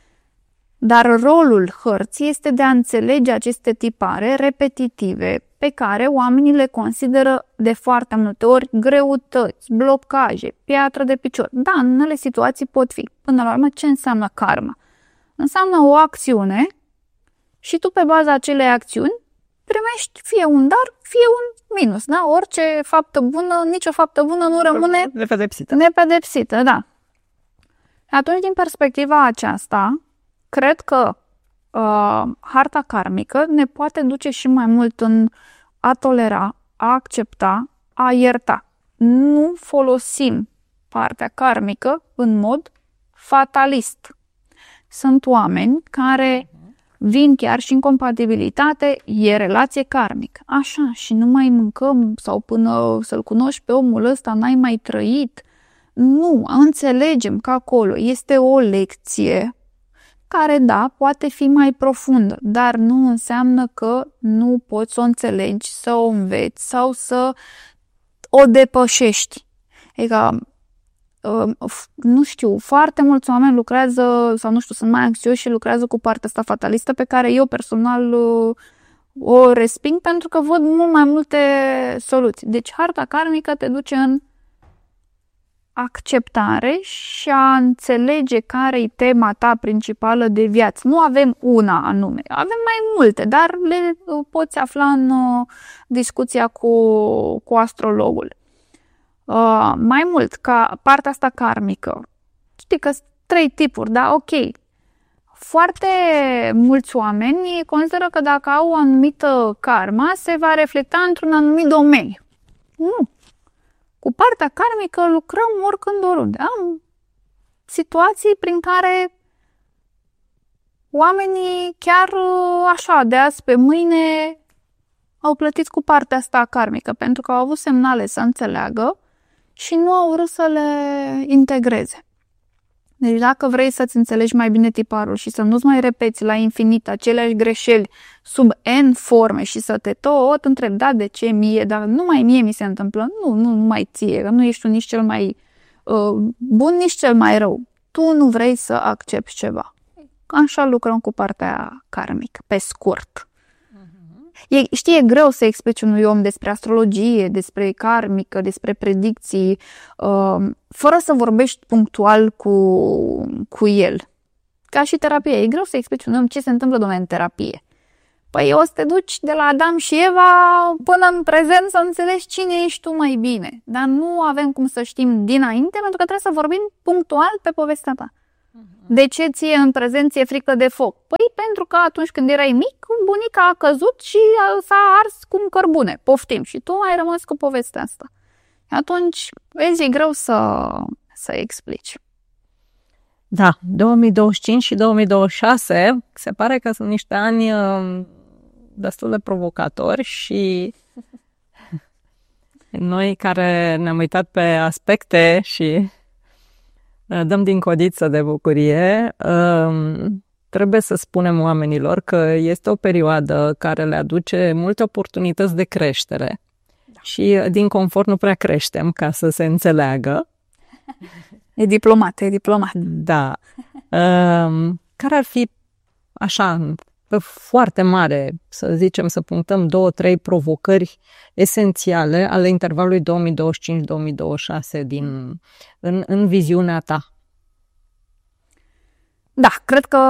Dar rolul hărții este de a înțelege aceste tipare repetitive pe care oamenii le consideră de foarte multe ori greutăți, blocaje, piatră de picior. Da, în unele situații pot fi. Până la urmă, ce înseamnă karma? Înseamnă o acțiune și tu pe baza acelei acțiuni primești fie un dar, fie un minus. Da? Orice faptă bună, nicio faptă bună nu rămâne nepedepsită. Nepedepsită, da. Atunci, din perspectiva aceasta, cred că uh, harta karmică ne poate duce și mai mult în a tolera, a accepta, a ierta. Nu folosim partea karmică în mod fatalist. Sunt oameni care vin chiar și în compatibilitate, e relație karmică. Așa, și nu mai mâncăm sau până să-l cunoști pe omul ăsta n-ai mai trăit. Nu, înțelegem că acolo este o lecție care, da, poate fi mai profundă, dar nu înseamnă că nu poți să o înțelegi, să o înveți sau să o depășești. Adică, nu știu, foarte mulți oameni lucrează, sau nu știu, sunt mai anxioși și lucrează cu partea asta fatalistă pe care eu personal o resping pentru că văd mult mai multe soluții. Deci harta karmică te duce în acceptare și a înțelege care e tema ta principală de viață. Nu avem una anume, avem mai multe, dar le poți afla în discuția cu, cu astrologul. Uh, mai mult, ca partea asta karmică. Știi că sunt trei tipuri, da? Ok. Foarte mulți oameni consideră că dacă au o anumită karma, se va reflecta într-un anumit domeniu. Nu. Cu partea karmică lucrăm oricând, oriunde. Am situații prin care oamenii chiar așa, de azi pe mâine, au plătit cu partea asta karmică, pentru că au avut semnale să înțeleagă și nu au vrut să le integreze. Deci dacă vrei să-ți înțelegi mai bine tiparul și să nu-ți mai repeți la infinit aceleași greșeli sub N forme și să te tot întrebi, da, de ce mie, dar numai mie mi se întâmplă, nu, nu, nu mai ție, că nu ești tu nici cel mai uh, bun, nici cel mai rău. Tu tu nu vrei să accepti ceva. Așa lucrăm cu partea karmică, pe scurt. E, știi, e greu să explici unui om despre astrologie, despre karmică, despre predicții, uh, fără să vorbești punctual cu, cu el. Ca și terapie. E greu să explici unui om ce se întâmplă, domnule, în terapie. Păi o să te duci de la Adam și Eva până în prezent să înțelegi cine ești tu mai bine. Dar nu avem cum să știm dinainte, pentru că trebuie să vorbim punctual pe povestea ta. De ce ție în prezent ție frică de foc? Păi pentru că atunci când erai mic, bunica a căzut și s-a ars cu un cărbune. Poftim. Și tu ai rămas cu povestea asta. Atunci, vezi, e greu să, să explici. Da, două mii douăzeci și cinci și două mii douăzeci și șase se pare că sunt niște ani destul de provocatori și noi care ne-am uitat pe aspecte și dăm din codiță de bucurie, trebuie să spunem oamenilor că este o perioadă care le aduce multe oportunități de creștere. Da. Și din confort nu prea creștem, ca să se înțeleagă. E diplomat, e diplomat. Da. Care ar fi, așa, pe foarte mare, să zicem, să punctăm două, trei provocări esențiale ale intervalului două mii douăzeci și cinci - două mii douăzeci și șase din, în, în viziunea ta? Da, cred că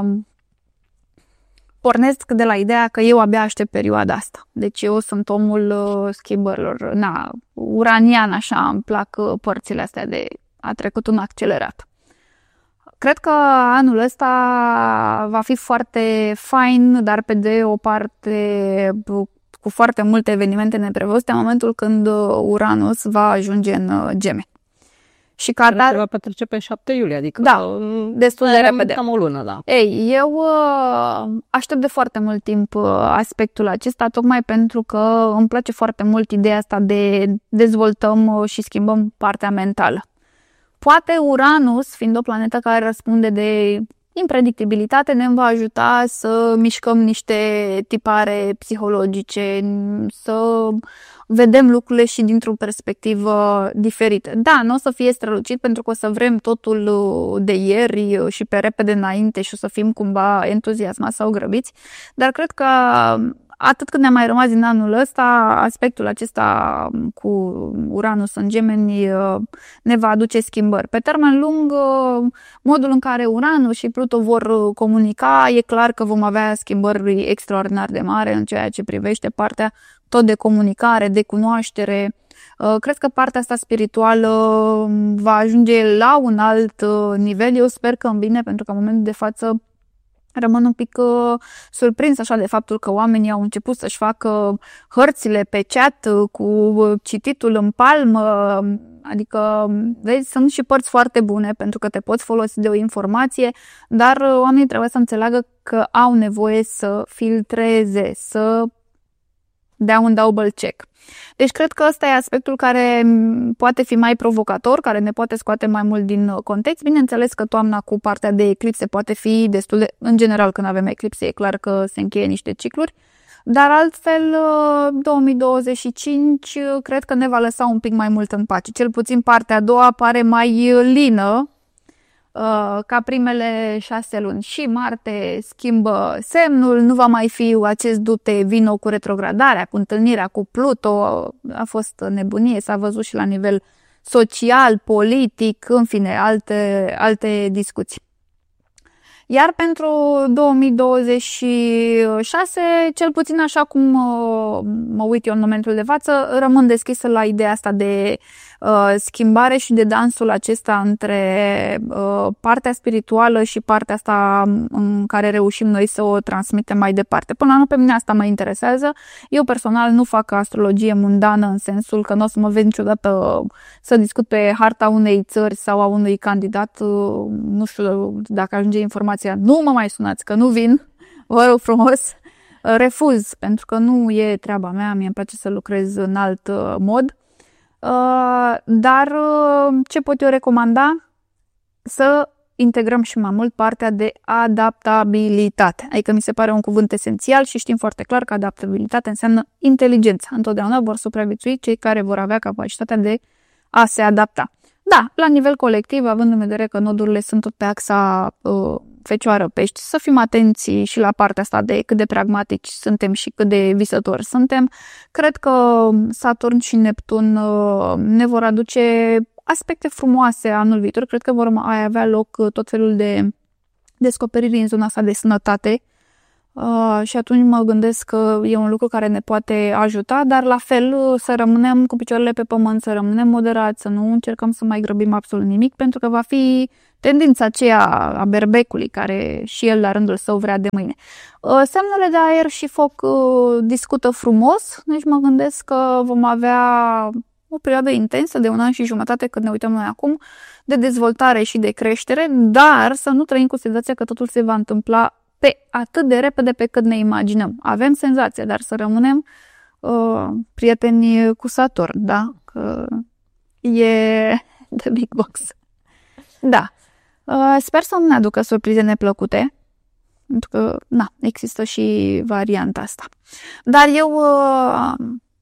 pornesc de la ideea că eu abia aștept perioada asta. Deci eu sunt omul uh, schimbărilor. Na, uranian, așa, îmi plac uh, părțile astea de a trecut un accelerat. Cred că anul ăsta va fi foarte fain, dar pe de o parte cu foarte multe evenimente neprevăzute în momentul când Uranus va ajunge în Gemeni. Și care se va petrece pe șapte iulie, adică da, destul de repede. Cam o lună, da. Ei, eu aștept de foarte mult timp aspectul acesta, tocmai pentru că îmi place foarte mult ideea asta de dezvoltăm și schimbăm partea mentală. Poate Uranus, fiind o planetă care răspunde de impredictibilitate, ne va ajuta să mișcăm niște tipare psihologice, să vedem lucrurile și dintr-o perspectivă diferită. Da, nu o să fie strălucit pentru că o să vrem totul de ieri și pe repede înainte și o să fim cumva entuziasmați sau grăbiți, dar cred că atât cât ne-a mai rămas din anul ăsta, aspectul acesta cu Uranus în Gemeni ne va aduce schimbări. Pe termen lung, modul în care Uranus și Pluto vor comunica, e clar că vom avea schimbări extraordinar de mari în ceea ce privește partea tot de comunicare, de cunoaștere. Cred că partea asta spirituală va ajunge la un alt nivel. Eu sper că în bine, pentru că în momentul de față rămân un pic uh, surprins așa de faptul că oamenii au început să-și facă hărțile pe chat uh, cu cititul în palmă, adică vezi, sunt și părți foarte bune pentru că te poți folosi de o informație, dar uh, oamenii trebuie să înțeleagă că au nevoie să filtreze, să dea un double check. Deci cred că ăsta e aspectul care poate fi mai provocator, care ne poate scoate mai mult din context. Bineînțeles că toamna cu partea de eclipse poate fi destul de... În general, când avem eclipse, e clar că se încheie niște cicluri. Dar altfel, două mii douăzeci și cinci cred că ne va lăsa un pic mai mult în pace. Cel puțin partea a doua pare mai lină ca primele șase luni. Și Marte schimbă semnul, nu va mai fi acest dute vino cu retrogradarea, cu întâlnirea cu Pluto, a fost nebunie, s-a văzut și la nivel social, politic, în fine, alte, alte discuții. Iar pentru două mii douăzeci și șase, cel puțin așa cum mă uit eu în momentul de față, rămân deschisă la ideea asta de uh, schimbare și de dansul acesta între uh, partea spirituală și partea asta în care reușim noi să o transmitem mai departe. Până la urmă, pe mine asta mă interesează. Eu personal nu fac astrologie mundană în sensul că nu o să mă vezi niciodată să discut pe harta unei țări sau a unui candidat. Uh, nu știu dacă ajunge informația. Nu mă mai sunați, că nu vin, vă rog frumos, refuz, pentru că nu e treaba mea, mie îmi place să lucrez în alt mod, dar ce pot eu recomanda? Să integrăm și mai mult partea de adaptabilitate, adică mi se pare un cuvânt esențial și știm foarte clar că adaptabilitate înseamnă inteligență, întotdeauna vor supraviețui cei care vor avea capacitatea de a se adapta. Da, la nivel colectiv, având în vedere că nodurile sunt tot pe axa uh, Fecioară-Pești, să fim atenți și la partea asta de cât de pragmatici suntem și cât de visători suntem. Cred că Saturn și Neptun uh, ne vor aduce aspecte frumoase anul viitor. Cred că vor mai avea loc tot felul de descoperiri în zona asta de sănătate. Uh, și atunci mă gândesc că e un lucru care ne poate ajuta, dar la fel să rămânem cu picioarele pe pământ, să rămânem moderați, să nu încercăm să mai grăbim absolut nimic, pentru că va fi tendința aceea a berbecului, care și el la rândul său vrea de mâine. Uh, semnele de aer și foc uh, discută frumos, deci mă gândesc că vom avea o perioadă intensă de un an și jumătate, când ne uităm noi acum, de dezvoltare și de creștere, dar să nu trăim cu senzația că totul se va întâmpla pe atât de repede pe cât ne imaginăm. Avem senzația, dar să rămânem uh, prieteni cu Saturn, da? Că e the big box. Da. Uh, sper să nu ne aducă surprize neplăcute, pentru că, na, există și varianta asta. Dar eu, uh,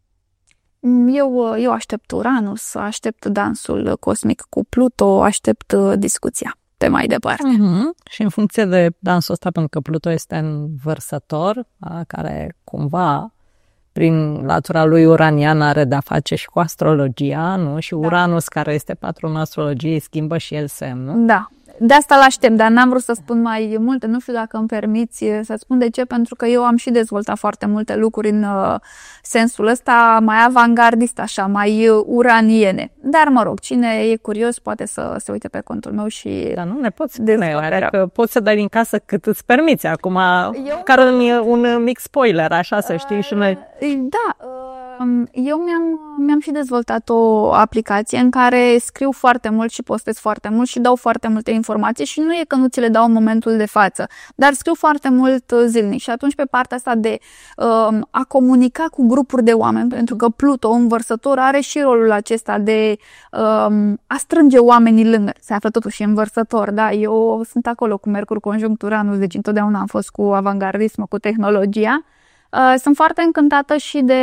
eu, eu aștept Uranus, aștept dansul cosmic cu Pluto, aștept uh, discuția pe mai departe. Mm-hmm. Și în funcție de dansul ăsta, pentru că Pluto este în Vărsător, a, care cumva prin latura lui uranian are de-a face și cu astrologia, nu? Și Uranus, da, care este patronul astrologiei, schimbă și el semnul. Da. De asta l-aștept, dar n-am vrut să spun mai multe. Nu știu dacă îmi permiți să spun de ce, pentru că eu am și dezvoltat foarte multe lucruri în uh, sensul ăsta, mai avangardist, așa, mai uh, uraniene. Dar, mă rog, cine e curios poate să se uite pe contul meu și... Dar nu ne poți spune, oare, că poți să dai din casă cât îți permiți acum, eu... care un, un mic spoiler, așa, să știi uh, și noi. Da, uh... Eu mi-am, mi-am și dezvoltat o aplicație în care scriu foarte mult și postez foarte mult și dau foarte multe informații și nu e că nu ți le dau în momentul de față, dar scriu foarte mult zilnic și atunci pe partea asta de uh, a comunica cu grupuri de oameni, pentru că Pluto, în Vărsător, are și rolul acesta de uh, a strânge oamenii lângă. Se află totuși în Vărsător, da? Eu sunt acolo cu Mercur conjunct Uranus, deci întotdeauna am fost cu avangardismul, cu tehnologia. Uh, sunt foarte încântată și de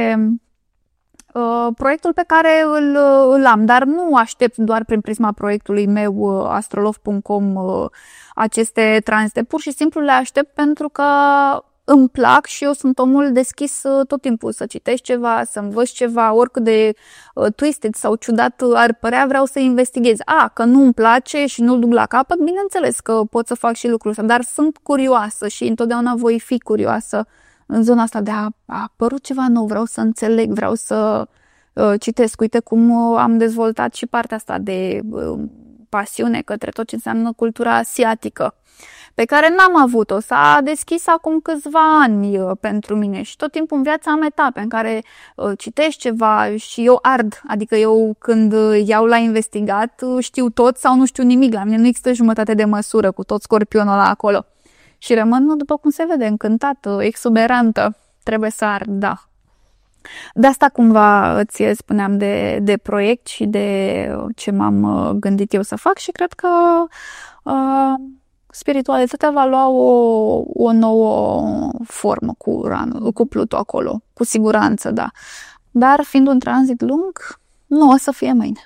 uh, proiectul pe care îl, îl am, dar nu aștept doar prin prisma proiectului meu uh, astrolog punct com uh, aceste tranzite. Pur și simplu le aștept pentru că îmi plac și eu sunt omul deschis uh, tot timpul să citești ceva, să învăț ceva, oricât de uh, twisted sau ciudat ar părea, vreau să investighez. A, că nu îmi place și nu-l duc la capăt, bineînțeles că pot să fac și lucrul ăsta, dar sunt curioasă și întotdeauna voi fi curioasă în zona asta de a, a apărut ceva nou, vreau să înțeleg, vreau să uh, citesc. Uite cum uh, am dezvoltat și partea asta de uh, pasiune către tot ce înseamnă cultura asiatică, pe care n-am avut-o. S-a deschis acum câțiva ani uh, pentru mine și tot timpul în viața am etape în care uh, citești ceva și eu ard. Adică eu când uh, iau la investigat uh, știu tot sau nu știu nimic. La mine nu există jumătate de măsură cu tot scorpionul ăla acolo. Și rămân, după cum se vede, încântată, exuberantă. Trebuie să ard, da. De asta cumva îți spuneam de, de proiect și de ce m-am gândit eu să fac și cred că uh, spiritualitatea va lua o, o nouă formă cu Uranul, cu Pluto acolo, cu siguranță, da. Dar fiind un tranzit lung, nu o să fie mâine.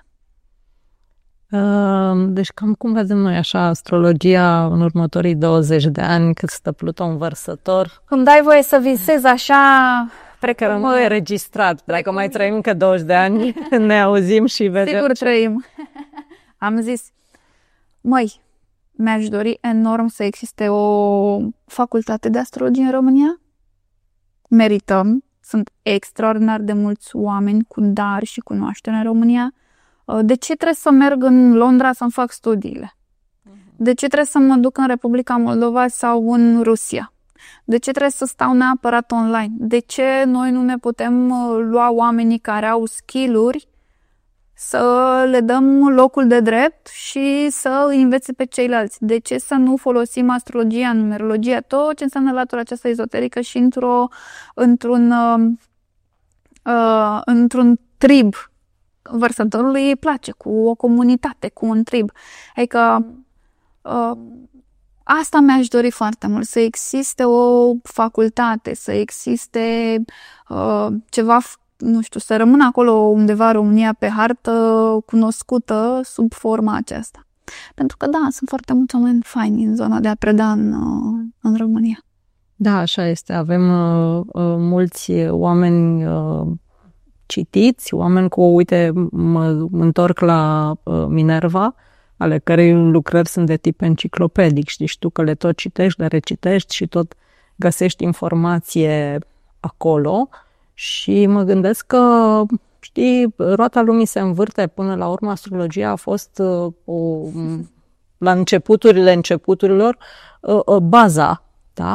Deci cam cum vedem noi așa astrologia în următorii douăzeci de ani, cât stă Pluto în Vărsător? Îmi dai voie să visez așa... Precum mă registrat, dacă mai trăim încă douăzeci de ani, ne auzim și vedem. Sigur trăim. Am zis, măi, mi-aș dori enorm să existe o facultate de astrologie în România. Merităm, sunt extraordinar de mulți oameni cu dar și cunoaștere în România. De ce trebuie să merg în Londra să-mi fac studiile? De ce trebuie să mă duc în Republica Moldova sau în Rusia? De ce trebuie să stau neapărat online? De ce noi nu ne putem lua oamenii care au skill-uri să le dăm locul de drept și să îi învețe pe ceilalți? De ce să nu folosim astrologia, numerologia, tot ce înseamnă latura aceasta ezoterică și într-o, într-un, uh, într-un trib? Vărsătorului îi place, cu o comunitate, cu un trib. Adică uh, asta mi-aș dori foarte mult, să existe o facultate, să existe uh, ceva nu știu, să rămână acolo undeva România pe hartă cunoscută sub forma aceasta. Pentru că, da, sunt foarte mulți oameni faini în zona de a preda în, în România. Da, așa este. Avem uh, uh, mulți oameni uh, citiți, oameni cu, uite, mă întorc la uh, Minerva, ale cărei lucrări sunt de tip enciclopedic. Știi tu că le tot citești, le recitești și tot găsești informație acolo și mă gândesc că, știi, roata lumii se învârte, până la urmă astrologia a fost uh, o, la începuturile începuturilor uh, uh, baza